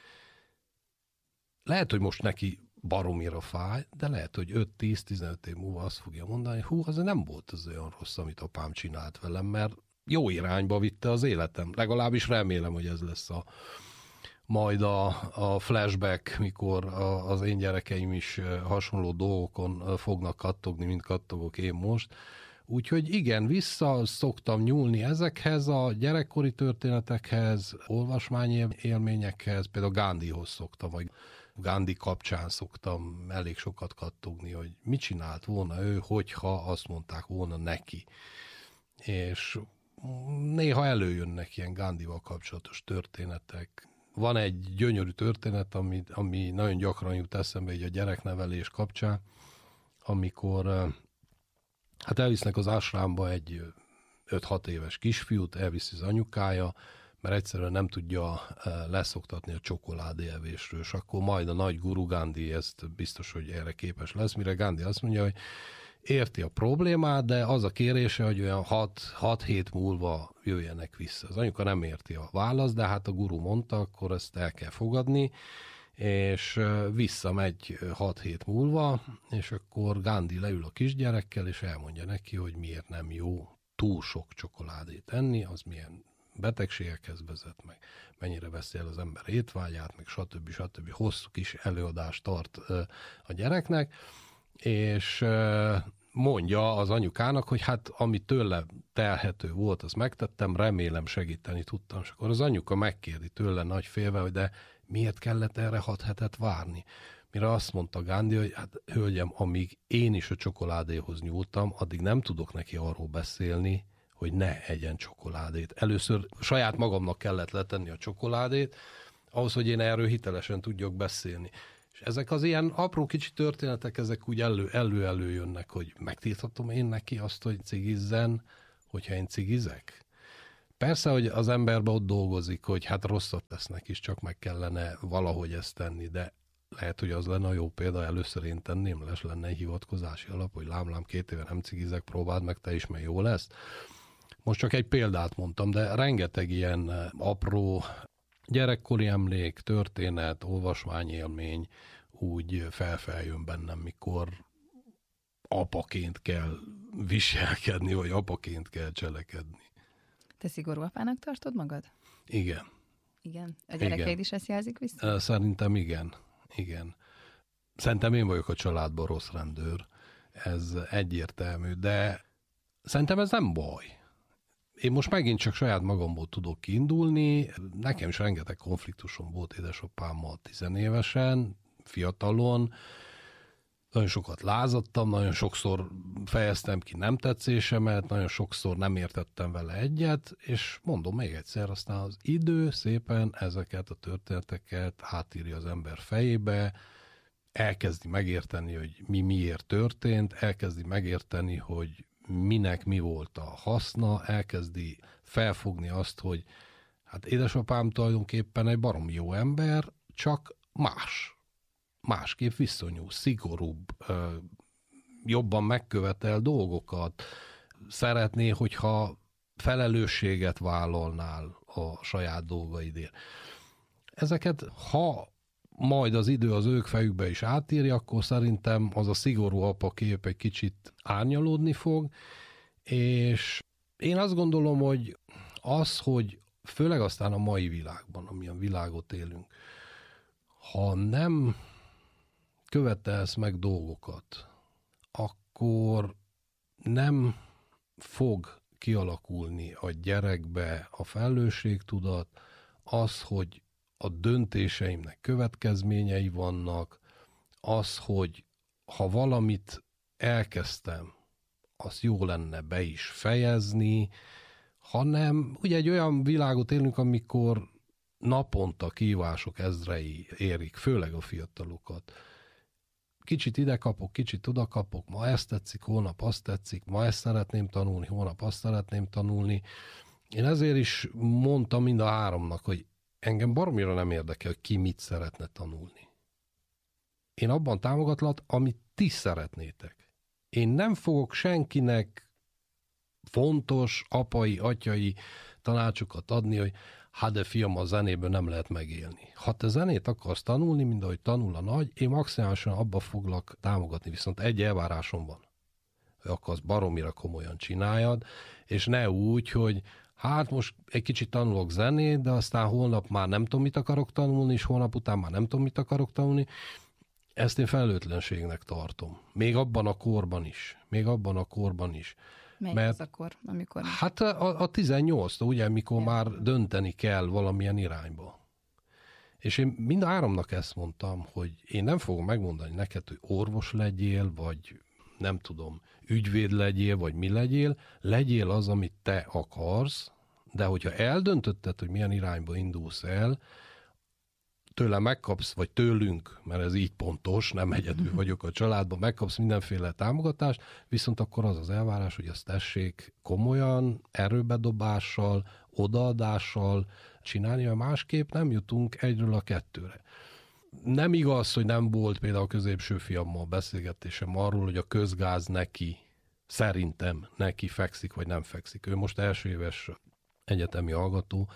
lehet, hogy most neki baromira fáj, de lehet, hogy 5-10-15 év múlva azt fogja mondani, azért nem volt az olyan rossz, amit apám csinált velem, mert jó irányba vitte az életem. Legalábbis remélem, hogy ez lesz majd a flashback, mikor az én gyerekeim is hasonló dolgokon fognak kattogni, mint kattogok én most. Úgyhogy igen, vissza szoktam nyúlni ezekhez a gyerekkori történetekhez, olvasmányélményekhez, például Gandhihoz szoktam, vagy Gandhi kapcsán szoktam elég sokat kattogni, hogy mit csinált volna ő, hogyha azt mondták volna neki. És néha előjönnek ilyen Gandhival kapcsolatos történetek. Van egy gyönyörű történet, ami nagyon gyakran jut eszembe így a gyereknevelés kapcsán, amikor hát elvisznek az ásrámba egy 5-6 éves kisfiút, elviszi az anyukája, mert egyszerűen nem tudja leszoktatni a csokoládé evésről, és akkor majd a nagy guru Gandhi ezt biztos, hogy erre képes lesz, mire Gandhi azt mondja, hogy érti a problémát, de az a kérése, hogy olyan 6 hét múlva jöjjenek vissza. Az anyuka nem érti a választ, de hát a guru mondta, akkor ezt el kell fogadni, és visszamegy 6 hét múlva, és akkor Gandhi leül a kisgyerekkel, és elmondja neki, hogy miért nem jó túl sok csokoládét enni, az milyen betegségekhez vezet meg, mennyire veszi el az ember étvágyát, meg stb. Hosszú kis előadást tart a gyereknek, és mondja az anyukának, hogy hát ami tőle telhető volt, azt megtettem, remélem segíteni tudtam. És akkor az anyuka megkérdi tőle nagy félve, hogy de miért kellett erre 6 hetet várni? Mire azt mondta Gandhi, hogy hát hölgyem, amíg én is a csokoládéhoz nyúltam, addig nem tudok neki arról beszélni, hogy ne egyen csokoládét. Először saját magamnak kellett letenni a csokoládét, ahhoz, hogy én erről hitelesen tudjak beszélni. És ezek az ilyen apró kicsi történetek, ezek úgy előjönnek, hogy megtilthatom én neki azt, hogy cigizzen, hogyha én cigizek. Persze, hogy az emberben ott dolgozik, hogy hát rosszat tesznek is, csak meg kellene valahogy ezt tenni, de lehet, hogy az lenne a jó példa, először én tenném, lenne egy hivatkozási alap, hogy lám 2 éve nem cigizek, próbáld meg te is, mert jó lesz. Most csak egy példát mondtam, de rengeteg ilyen apró gyerekkori emlék, történet, olvasmányélmény úgy felfeljön bennem, mikor apaként kell viselkedni, vagy apaként kell cselekedni. Te szigorú apának tartod magad? Igen. Igen? A gyerekeid is ezt jelzik vissza? Szerintem igen. Szerintem én vagyok a családban rossz rendőr. Ez egyértelmű, de szerintem ez nem baj. Én most megint csak saját magamból tudok kiindulni. Nekem is rengeteg konfliktusom volt édesapámmal 10 évesen, fiatalon. Nagyon sokat lázadtam, nagyon sokszor fejeztem ki nem tetszésemet, nagyon sokszor nem értettem vele egyet, és mondom még egyszer, aztán az idő szépen ezeket a történeteket átírja az ember fejébe, elkezdi megérteni, hogy mi miért történt, elkezdi megérteni, hogy minek mi volt a haszna, elkezdi felfogni azt, hogy hát édesapám tulajdonképpen egy baromi jó ember, csak másképp viszonyul, szigorúbb, jobban megkövetel dolgokat, szeretné, hogyha felelősséget vállalnál a saját dolgaidért. Ezeket, ha majd az idő az ők fejükbe is átírja, akkor szerintem az a szigorú apa kép egy kicsit árnyalódni fog, és én azt gondolom, hogy hogy főleg aztán a mai világban, amilyen világot élünk, ha nem követelsz meg dolgokat, akkor nem fog kialakulni a gyerekbe a felelősségtudat, az, hogy a döntéseimnek következményei vannak, az, hogy ha valamit elkezdtem, az jó lenne be is fejezni, hanem ugye egy olyan világot élünk, amikor naponta kihívások ezrei érik, főleg a fiatalokat. Kicsit ide kapok, kicsit oda kapok, ma ezt tetszik, holnap azt tetszik, ma ezt szeretném tanulni, holnap azt szeretném tanulni. Én ezért is mondtam mind a 3-nak, hogy engem baromira nem érdekel, hogy ki mit szeretne tanulni. Én abban támogatlak, amit ti szeretnétek. Én nem fogok senkinek fontos apai, atyai tanácsokat adni, hogy hát de fiam, a zenéből nem lehet megélni. Ha te zenét akarsz tanulni, mint ahogy tanul a nagy, én maximálisan abba foglak támogatni, viszont egy elvárásom van, hogy akarsz baromira komolyan csináljad, és ne úgy, hogy hát most egy kicsit tanulok zenét, de aztán holnap már nem tudom, mit akarok tanulni, és holnap után már nem tudom, mit akarok tanulni. Ezt én felelőtlenségnek tartom. Még abban a korban is. Melyik az akkor, amikor... Hát a 18-tól, ugye, mikor már dönteni kell valamilyen irányba. És én mind a 3-nak ezt mondtam, hogy én nem fogom megmondani neked, hogy orvos legyél, vagy nem tudom, ügyvéd legyél, vagy mi legyél az, amit te akarsz, de hogyha eldöntötted, hogy milyen irányba indulsz el, tőle megkapsz, vagy tőlünk, mert ez így pontos, nem egyedül vagyok a családban, megkapsz mindenféle támogatást, viszont akkor az az elvárás, hogy azt tessék komolyan, erőbedobással, odaadással csinálni, mert másképp nem jutunk 1-ről a 2-re. Nem igaz, hogy nem volt például a középső fiammal beszélgetésem arról, hogy a közgáz szerintem neki fekszik, vagy nem fekszik. Ő most első éves egyetemi hallgató,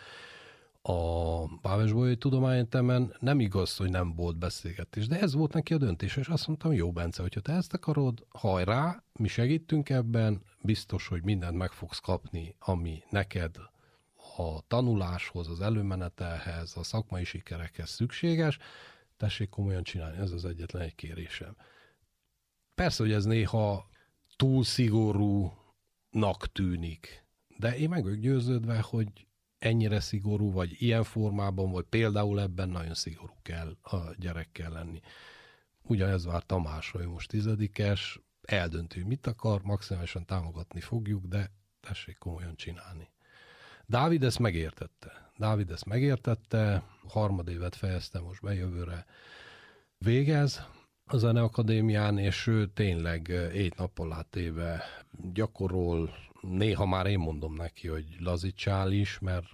a Pávesbolyai Tudományegyetemen nem igaz, hogy nem volt beszélgetés, de ez volt neki a döntés, és azt mondtam, jó Bence, hogyha te ezt akarod, hajrá, mi segítünk ebben, biztos, hogy mindent meg fogsz kapni, ami neked a tanuláshoz, az előmenetelhez, a szakmai sikerekhez szükséges, tessék komolyan csinálni, ez az egyetlen egy kérésem. Persze, hogy ez néha túl szigorúnak tűnik, de én meg vagyok győződve, hogy ennyire szigorú, vagy ilyen formában, vagy például ebben nagyon szigorú kell a gyerekkel lenni. Ugyanez vár Tamásra, ő most 10-es, eldöntő, mit akar, maximálisan támogatni fogjuk, de tessék komolyan csinálni. Dávid ezt megértette, 3. évet fejezte, most bejövőre végez, a Zeneakadémián, és ő tényleg 7 nappal átéve gyakorol, néha már én mondom neki, hogy lazítsál is, mert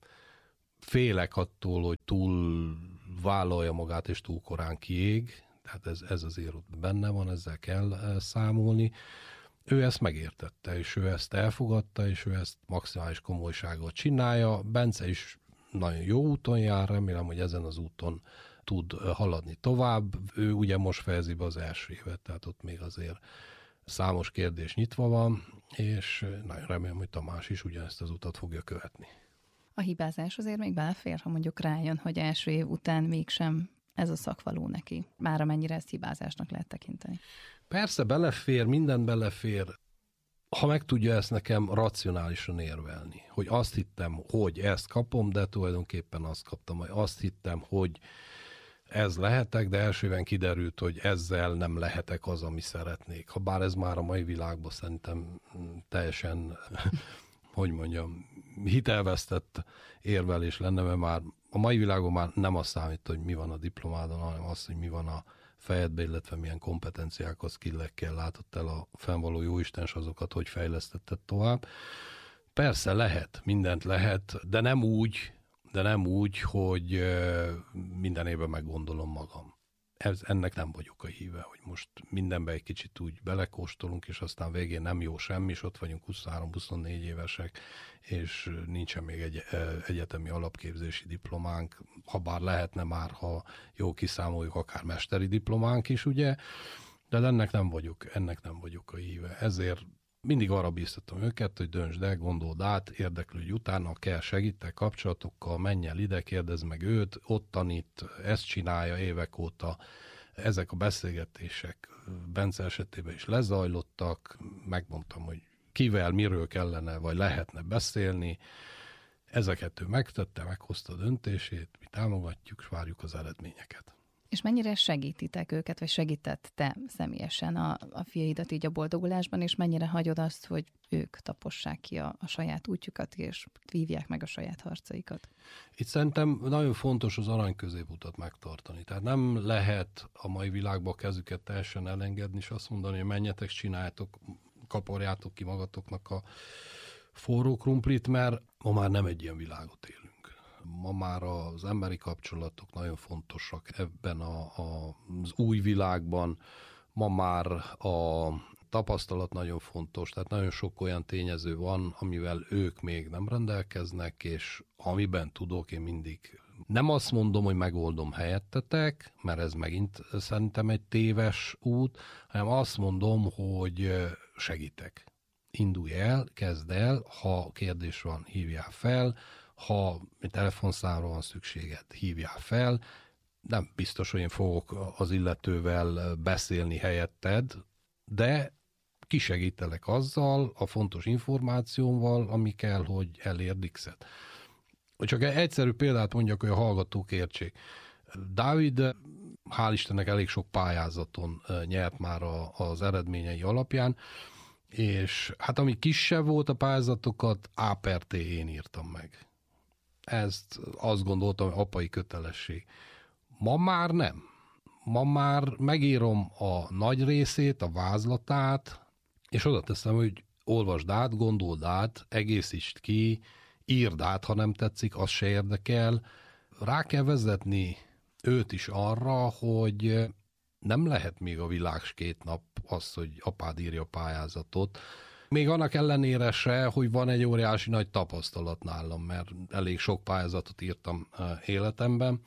félek attól, hogy túl vállalja magát, és túl korán kiég, tehát ez azért ott benne van, ezzel kell számolni. Ő ezt megértette, és ő ezt elfogadta, és ő ezt maximális komolysággal csinálja. Bence is nagyon jó úton jár, remélem, hogy ezen az úton tud haladni tovább. Ő ugye most fejezi be az első évet, tehát ott még azért számos kérdés nyitva van, és nagyon remélem, hogy Tamás is ugyanezt az utat fogja követni. A hibázás azért még belefér, ha mondjuk rájön, hogy első év után mégsem ez a szakvaló neki. Már amennyire ezt hibázásnak lehet tekinteni. Persze belefér, minden belefér, ha meg tudja ezt nekem racionálisan érvelni, hogy azt hittem, hogy ezt kapom, de tulajdonképpen azt kaptam, hogy azt hittem, hogy ez lehetek, de elsőben kiderült, hogy ezzel nem lehetek az, ami szeretnék. Habár ez már a mai világban szerintem teljesen, hogy mondjam, hitelvesztett érvelés lenne, mert már a mai világon már nem azt számít, hogy mi van a diplomádon, hanem az, hogy mi van a fejedbe, illetve milyen kompetenciákat, skillekkel látott el a fennvaló jóisten, és azokat hogy fejlesztetted tovább. Persze lehet, mindent lehet, de nem úgy, hogy minden évben meggondolom magam. Ennek nem vagyok a híve, hogy most mindenbe egy kicsit úgy belekóstolunk, és aztán végén nem jó semmi, és ott vagyunk 23-24 évesek, és nincsen még egy egyetemi alapképzési diplománk, ha bár lehetne már, ha jól kiszámoljuk, akár mesteri diplománk is, ugye, de ennek nem vagyok a híve. Ezért mindig arra bíztatom őket, hogy döntsd el, gondold át, érdeklődj utána, kell segítek kapcsolatokkal, menj el ide, kérdezd meg őt, ott tanít, ezt csinálja évek óta. Ezek a beszélgetések Bence esetében is lezajlottak, megmondtam, hogy kivel, miről kellene, vagy lehetne beszélni. Ezeket ő megtette, meghozta a döntését, mi támogatjuk, és várjuk az eredményeket. És mennyire segítitek őket, vagy segített te személyesen a fiaidat így a boldogulásban, és mennyire hagyod azt, hogy ők tapossák ki a saját útjukat, és vívják meg a saját harcaikat? Itt szerintem nagyon fontos az arany középutat megtartani. Tehát nem lehet a mai világban a kezüket teljesen elengedni, és azt mondani, hogy menjetek, csináljátok, kaparjátok ki magatoknak a forró krumplit, mert ma már nem egy ilyen világot élünk. Ma már az emberi kapcsolatok nagyon fontosak ebben az új világban. Ma már a tapasztalat nagyon fontos, tehát nagyon sok olyan tényező van, amivel ők még nem rendelkeznek, és amiben tudok, én mindig nem azt mondom, hogy megoldom helyettetek, mert ez megint szerintem egy téves út, hanem azt mondom, hogy segítek. Indulj el, kezd el, ha kérdés van, hívjál fel, ha telefonszámra van szükséged, hívjál fel. Nem biztos, hogy én fogok az illetővel beszélni helyetted, de kisegítelek azzal, a fontos információval, ami kell, hogy elérd X-et. Csak egy egyszerű példát mondjak, hogy a hallgatók értsék. Dávid, hál' Istennek elég sok pályázaton nyert már az eredményei alapján, és hát ami kisebb volt a pályázatokat, A per T én írtam meg. Ezt azt gondoltam, hogy apai kötelesség. Ma már nem. Ma már megírom a nagy részét, a vázlatát, és oda teszem, hogy olvasd át, gondold át, egészítsd ki, írd át, ha nem tetszik, az se érdekel. Rá kell vezetni őt is arra, hogy nem lehet még a világ s 2 nap az, hogy apád írja a pályázatot. Még annak ellenére se, hogy van egy óriási nagy tapasztalat nálam, mert elég sok pályázatot írtam életemben,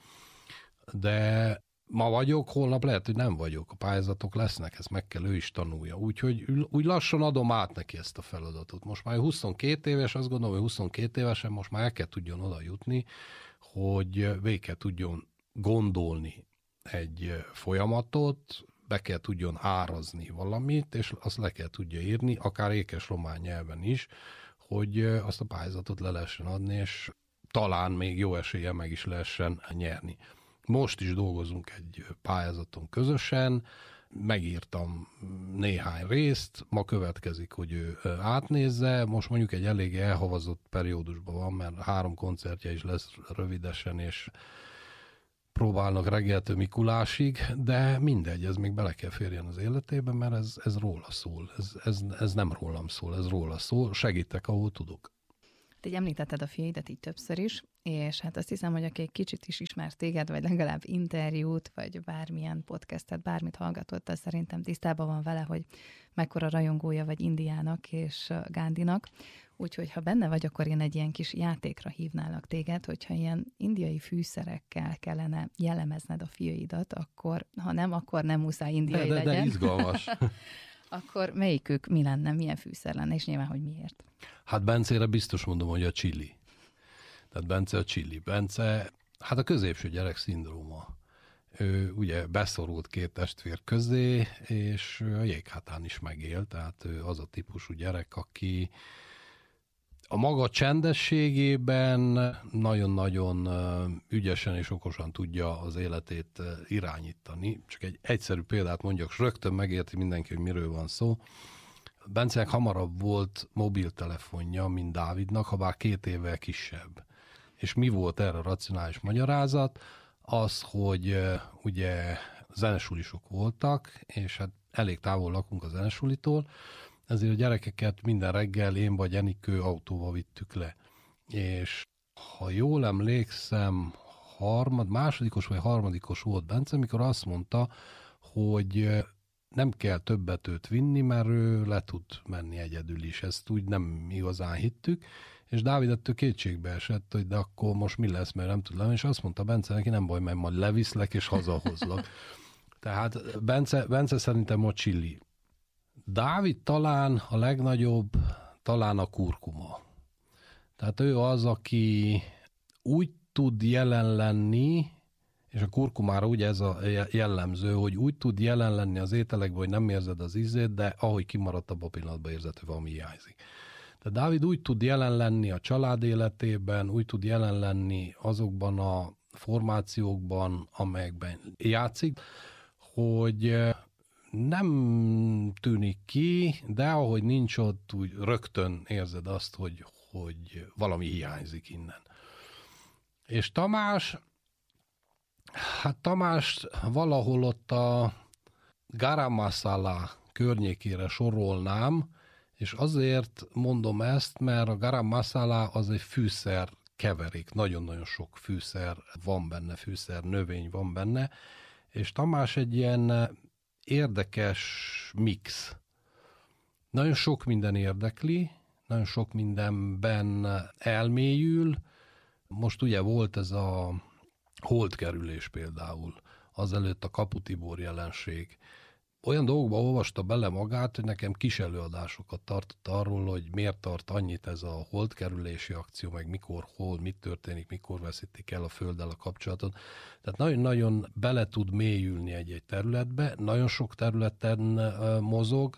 de ma vagyok, holnap lehet, hogy nem vagyok. A pályázatok lesznek, ezt meg kell ő is tanulja. Úgyhogy úgy lassan adom át neki ezt a feladatot. Most már 22 éves, azt gondolom, hogy 22 évesen most már el kell tudjon oda jutni, hogy végig kell tudjon gondolni egy folyamatot, be kell tudjon árazni valamit, és azt le kell tudja írni, akár ékes román nyelven is, hogy azt a pályázatot le lehessen adni, és talán még jó esélye meg is lehessen nyerni. Most is dolgozunk egy pályázaton közösen, megírtam néhány részt, ma következik, hogy ő átnézze, most mondjuk egy elég elhavazott periódusban van, mert 3 koncertje is lesz rövidesen, és próbálnak reggeltől Mikulásig, de mindegy, ez még bele kell férjen az életébe, mert ez róla szól. Ez nem rólam szól, ez róla szól. Segítek, ahol tudok. Így említetted a fiaidat így többször is, és hát azt hiszem, hogy aki egy kicsit is ismer téged, vagy legalább interjút, vagy bármilyen podcastet, bármit hallgatott, az szerintem tisztában van vele, hogy mekkora rajongója vagy Indiának és Gándinak. Úgyhogy ha benne vagy, akkor én egy ilyen kis játékra hívnálak téged, hogyha ilyen indiai fűszerekkel kellene jellemezned a fiaidat, akkor ha nem, akkor nem muszáj indiai legyen. De izgalmas. Akkor melyikük mi lenne, milyen fűszer lenne, és nyilván, hogy miért? Hát Bencére biztos mondom, hogy a chili. Tehát Bence a chili. Bence, hát a középső gyerek szindróma. Ő ugye beszorult 2 testvér közé, és a jéghátán is megél, tehát ő az a típusú gyerek, aki a maga csendességében nagyon-nagyon ügyesen és okosan tudja az életét irányítani. Csak egy egyszerű példát mondjak, és rögtön megérti mindenki, hogy miről van szó. Bencenek hamarabb volt mobiltelefonja, mint Dávidnak, ha bár 2 évvel kisebb. És mi volt erre a racionális magyarázat? Az, hogy ugye zenesulisok voltak, és hát elég távol lakunk a zenesulitól, ezért a gyerekeket minden reggel én vagy Enikő autóval vittük le. És ha jól emlékszem, másodikos vagy harmadikos volt Bence, amikor azt mondta, hogy nem kell többet őt vinni, mert ő le tud menni egyedül is. Ezt úgy nem igazán hittük, és Dávid ettől kétségbe esett, hogy de akkor most mi lesz, mert nem tud lenni, és azt mondta Bence neki, nem baj, mert majd leviszlek és hazahozlak. Tehát Bence szerintem a chili. Dávid talán a legnagyobb, talán a kurkuma. Tehát ő az, aki úgy tud jelen lenni, és a kurkumára ugye ez a jellemző, hogy úgy tud jelen lenni az ételekben, hogy nem érzed az ízét, de ahogy kimaradt abban a pillanatban érzed, hogy valami hiányzik. Tehát Dávid úgy tud jelen lenni a család életében, úgy tud jelen lenni azokban a formációkban, amelyekben játszik, hogy nem tűnik ki, de ahogy nincs ott, úgy rögtön érzed azt, hogy valami hiányzik innen. És Tamás valahol ott a garam masala környékére sorolnám, és azért mondom ezt, mert a garam masala az egy fűszer keverék, nagyon-nagyon sok fűszer van benne, fűszer növény van benne, és Tamás egy ilyen érdekes mix. Nagyon sok minden érdekli, nagyon sok mindenben elmélyül. Most ugye volt ez a holdkerülés például, azelőtt a Kapu Tibor jelenség. Olyan dolgokba olvasta bele magát, hogy nekem kis előadásokat tartott arról, hogy miért tart annyit ez a holdkerülési akció, meg mikor, hol, mit történik, mikor veszítik el a Földdel a kapcsolatot. Tehát nagyon-nagyon bele tud mélyülni egy területbe, nagyon sok területen mozog,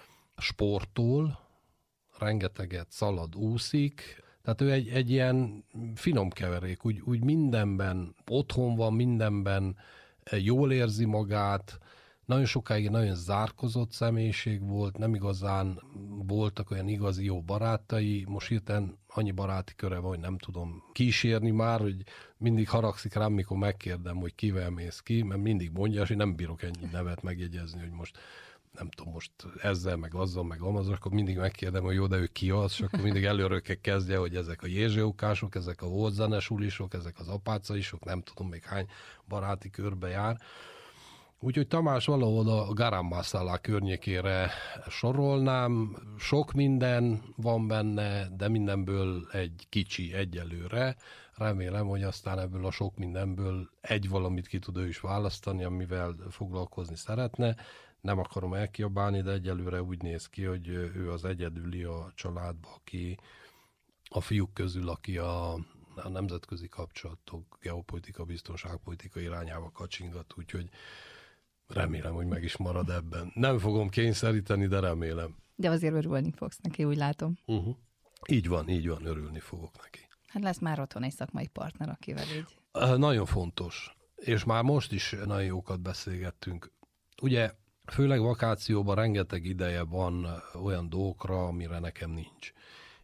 sportol, rengeteget szalad, úszik, tehát ő egy ilyen finom keverék, úgy mindenben otthon van, mindenben jól érzi magát, nagyon sokáig nagyon zárkozott személyiség volt, nem igazán voltak olyan igazi jó barátai, most hirtelen annyi baráti köre van, hogy nem tudom kísérni már, hogy mindig haragszik rám, mikor megkérdem, hogy kivel mész ki, mert mindig mondja, hogy nem bírok ennyi nevet megjegyezni, hogy most nem tudom, most ezzel, meg azzal, meg amazon, akkor mindig megkérdem, hogy jó, de ő ki az, és akkor mindig előről kezdje, hogy ezek a jézsőukások, ezek a volt zenesulisok, ezek az apácaisok, nem tudom még hány baráti körbe jár. Úgyhogy Tamás valahol a garam masala környékére sorolnám, sok minden van benne, de mindenből egy kicsi egyelőre. Remélem, hogy aztán ebből a sok mindenből egy valamit ki tud ő is választani, amivel foglalkozni szeretne. Nem akarom elkiabálni, de egyelőre úgy néz ki, hogy ő az egyedüli a családban, aki a fiúk közül, aki a nemzetközi kapcsolatok, geopolitika, biztonságpolitika irányába kacsingat, úgyhogy remélem, hogy meg is marad ebben. Nem fogom kényszeríteni, de remélem. De azért örülni fogsz neki, úgy látom. Így van, örülni fogok neki. Hát lesz már otthon egy szakmai partner, akivel így. Nagyon fontos. És már most is nagyon jókat beszélgettünk. Ugye, főleg vakációban rengeteg ideje van olyan dolgokra, amire nekem nincs.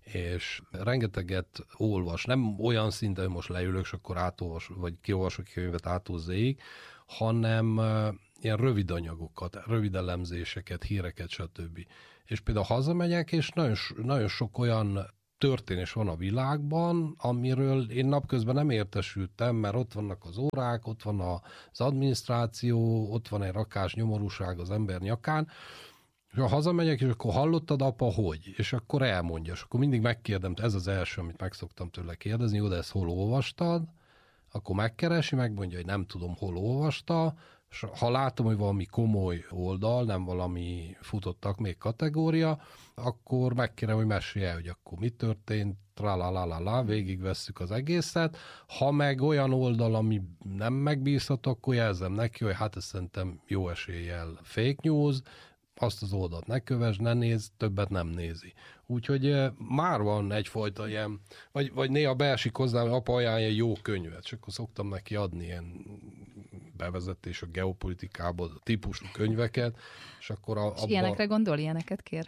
és rengeteget olvas, nem olyan szinten, hogy most leülök, és akkor átolvas, vagy kiolvasok könyvet átolzéig, hanem ilyen rövid anyagokat, rövid elemzéseket, híreket, stb. És például hazamegyek, és nagyon sok olyan történés van a világban, amiről én napközben nem értesültem, mert ott vannak az órák, ott van az adminisztráció, ott van egy rakás nyomorúság az ember nyakán, és ha hazamegyek, és akkor hallottad, apa, hogy? És akkor elmondja, és akkor mindig megkérdem, ez az első, amit meg szoktam tőle kérdezni, jó, de ezt hol olvastad? Akkor megkeresi, megmondja, hogy nem tudom, hol olvasta, és ha látom, hogy valami komoly oldal, nem valami futottak még kategória, akkor megkérem, hogy mesélj el, hogy akkor mi történt, végigvesszük az egészet. Ha meg olyan oldal, ami nem megbízható, akkor jelzem neki, hogy hát ezt szerintem jó eséllyel fake news, azt az oldalt ne kövess, ne nézz, többet nem nézi. Úgyhogy már van egyfajta ilyen, vagy néha beesik hozzám, hogy apa ajánlja egy jó könyvet, és akkor szoktam neki adni ilyen bevezetés a geopolitikából típusú könyveket, és akkor és ilyenekre gondol, ilyeneket kér?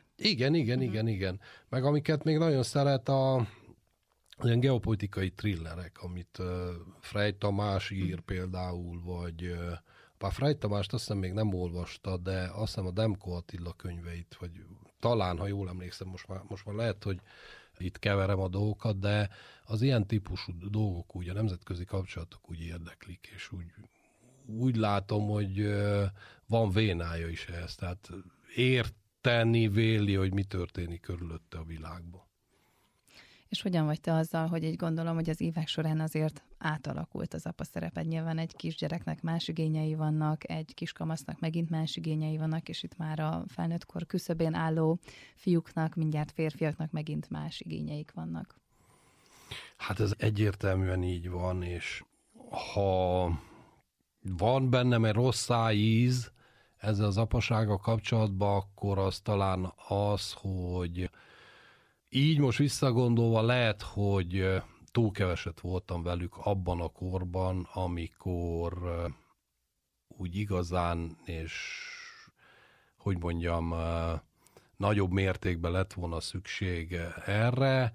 Igen. Meg amiket még nagyon szeret ilyen geopolitikai thrillerek, amit Frey Tamás ír például, vagy bár Frey Tamást azt hiszem még nem olvasta, de azt hiszem a Demko Attila könyveit, vagy talán, ha jól emlékszem, most már lehet, hogy itt keverem a dolgokat, de az ilyen típusú dolgok úgy, a nemzetközi kapcsolatok úgy érdeklik, és úgy látom, hogy van vénája is ehhez, tehát érteni véli, hogy mi történik körülötte a világban. És hogyan vagy te azzal, hogy így gondolom, hogy az évek során azért átalakult az apa szereped? Nyilván egy kisgyereknek más igényei vannak, egy kiskamasznak megint más igényei vannak, és itt már a felnőttkor küszöbén álló fiúknak, mindjárt férfiaknak megint más igényeik vannak. Hát ez egyértelműen így van, és ha van bennem egy rossz íz ezzel az apasággal kapcsolatban, akkor az talán az, hogy így most visszagondolva lehet, hogy túl keveset voltam velük abban a korban, amikor úgy igazán, és hogy mondjam, nagyobb mértékben lett volna szükség erre.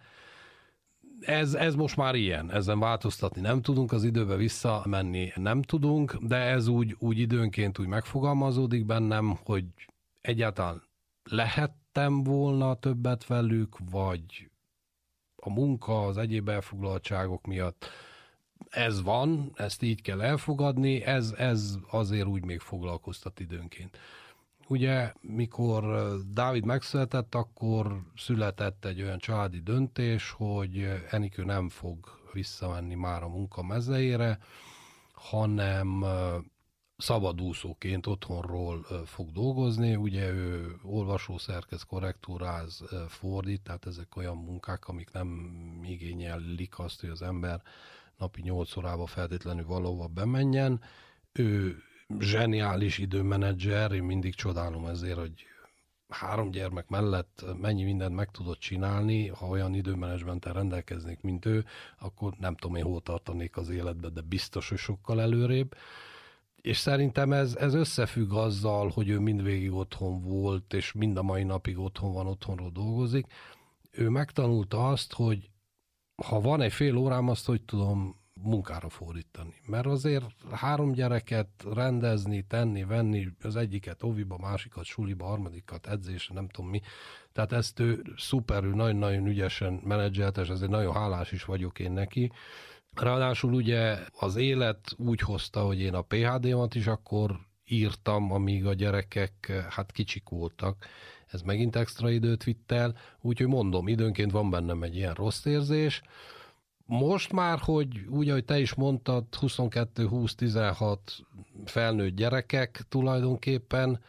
Ez most már ilyen, ezen változtatni nem tudunk, az időbe visszamenni nem tudunk, de ez úgy időnként úgy megfogalmazódik bennem, hogy egyáltalán lehettem volna többet velük, vagy a munka, az egyéb elfoglaltságok miatt ez van, ezt így kell elfogadni, ez azért úgy még foglalkoztat időnként. Ugye, mikor Dávid megszületett, akkor született egy olyan családi döntés, hogy Enikő nem fog visszamenni már a munka mezeire, hanem szabadúszóként otthonról fog dolgozni. Ugye ő olvasó, szerkesz, korrektúráz, fordít, tehát ezek olyan munkák, amik nem igényelik azt, hogy az ember napi 8 órába feltétlenül valahova bemenjen. Ő zseniális időmenedzser, én mindig csodálom ezért, hogy 3 gyermek mellett mennyi mindent meg tudott csinálni. Ha olyan időmenedzsmenttel rendelkeznék, mint ő, akkor nem tudom én hol tartanék az életbe, de biztos, hogy sokkal előrébb. És szerintem ez összefügg azzal, hogy ő mindvégig otthon volt, és mind a mai napig otthon van, otthonról dolgozik. Ő megtanulta azt, hogy ha van egy fél órám, azt hogy tudom munkára fordítani. Mert azért 3 gyereket rendezni, tenni, venni, az egyiket oviba, másikat suliba, harmadikat edzésre, nem tudom mi. Tehát ezt ő szuperül, nagyon-nagyon ügyesen menedzselte, és ezért nagyon hálás is vagyok én neki. Ráadásul ugye az élet úgy hozta, hogy én a PhD-mat is akkor írtam, amíg a gyerekek hát kicsik voltak. Ez megint extra időt vitt el, úgyhogy mondom, időnként van bennem egy ilyen rossz érzés. Most már, hogy úgy, ahogy te is mondtad, 22, 20, 16 felnőtt gyerekek tulajdonképpen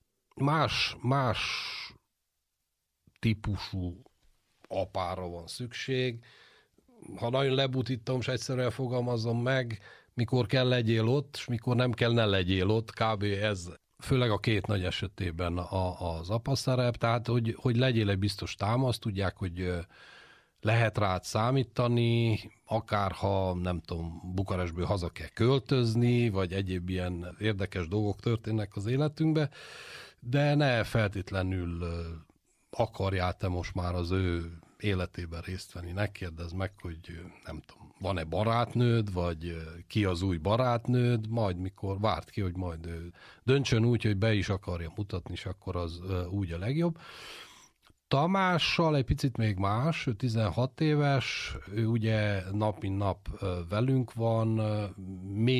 más típusú apára van szükség. Ha nagyon lebutítom, és egyszerűen fogalmazom meg, mikor kell legyél ott, és mikor nem kell ne legyél ott, kb. Ez főleg a 2 nagy esetében az apa szerep, tehát hogy legyél egy biztos támasz, tudják, hogy lehet rád számítani, akár ha nem tudom, Bukarestből haza kell költözni, vagy egyéb ilyen érdekes dolgok történnek az életünkbe, de ne feltétlenül akarjál te most már az ő életében részt venni, ne kérdezz meg, hogy nem tudom, van-e barátnőd, vagy ki az új barátnőd, majd mikor várt ki, hogy majd ő döntsön úgy, hogy be is akarja mutatni, és akkor az úgy a legjobb. Tamással egy picit még más, ő 16 éves, ő ugye nap mint nap velünk van,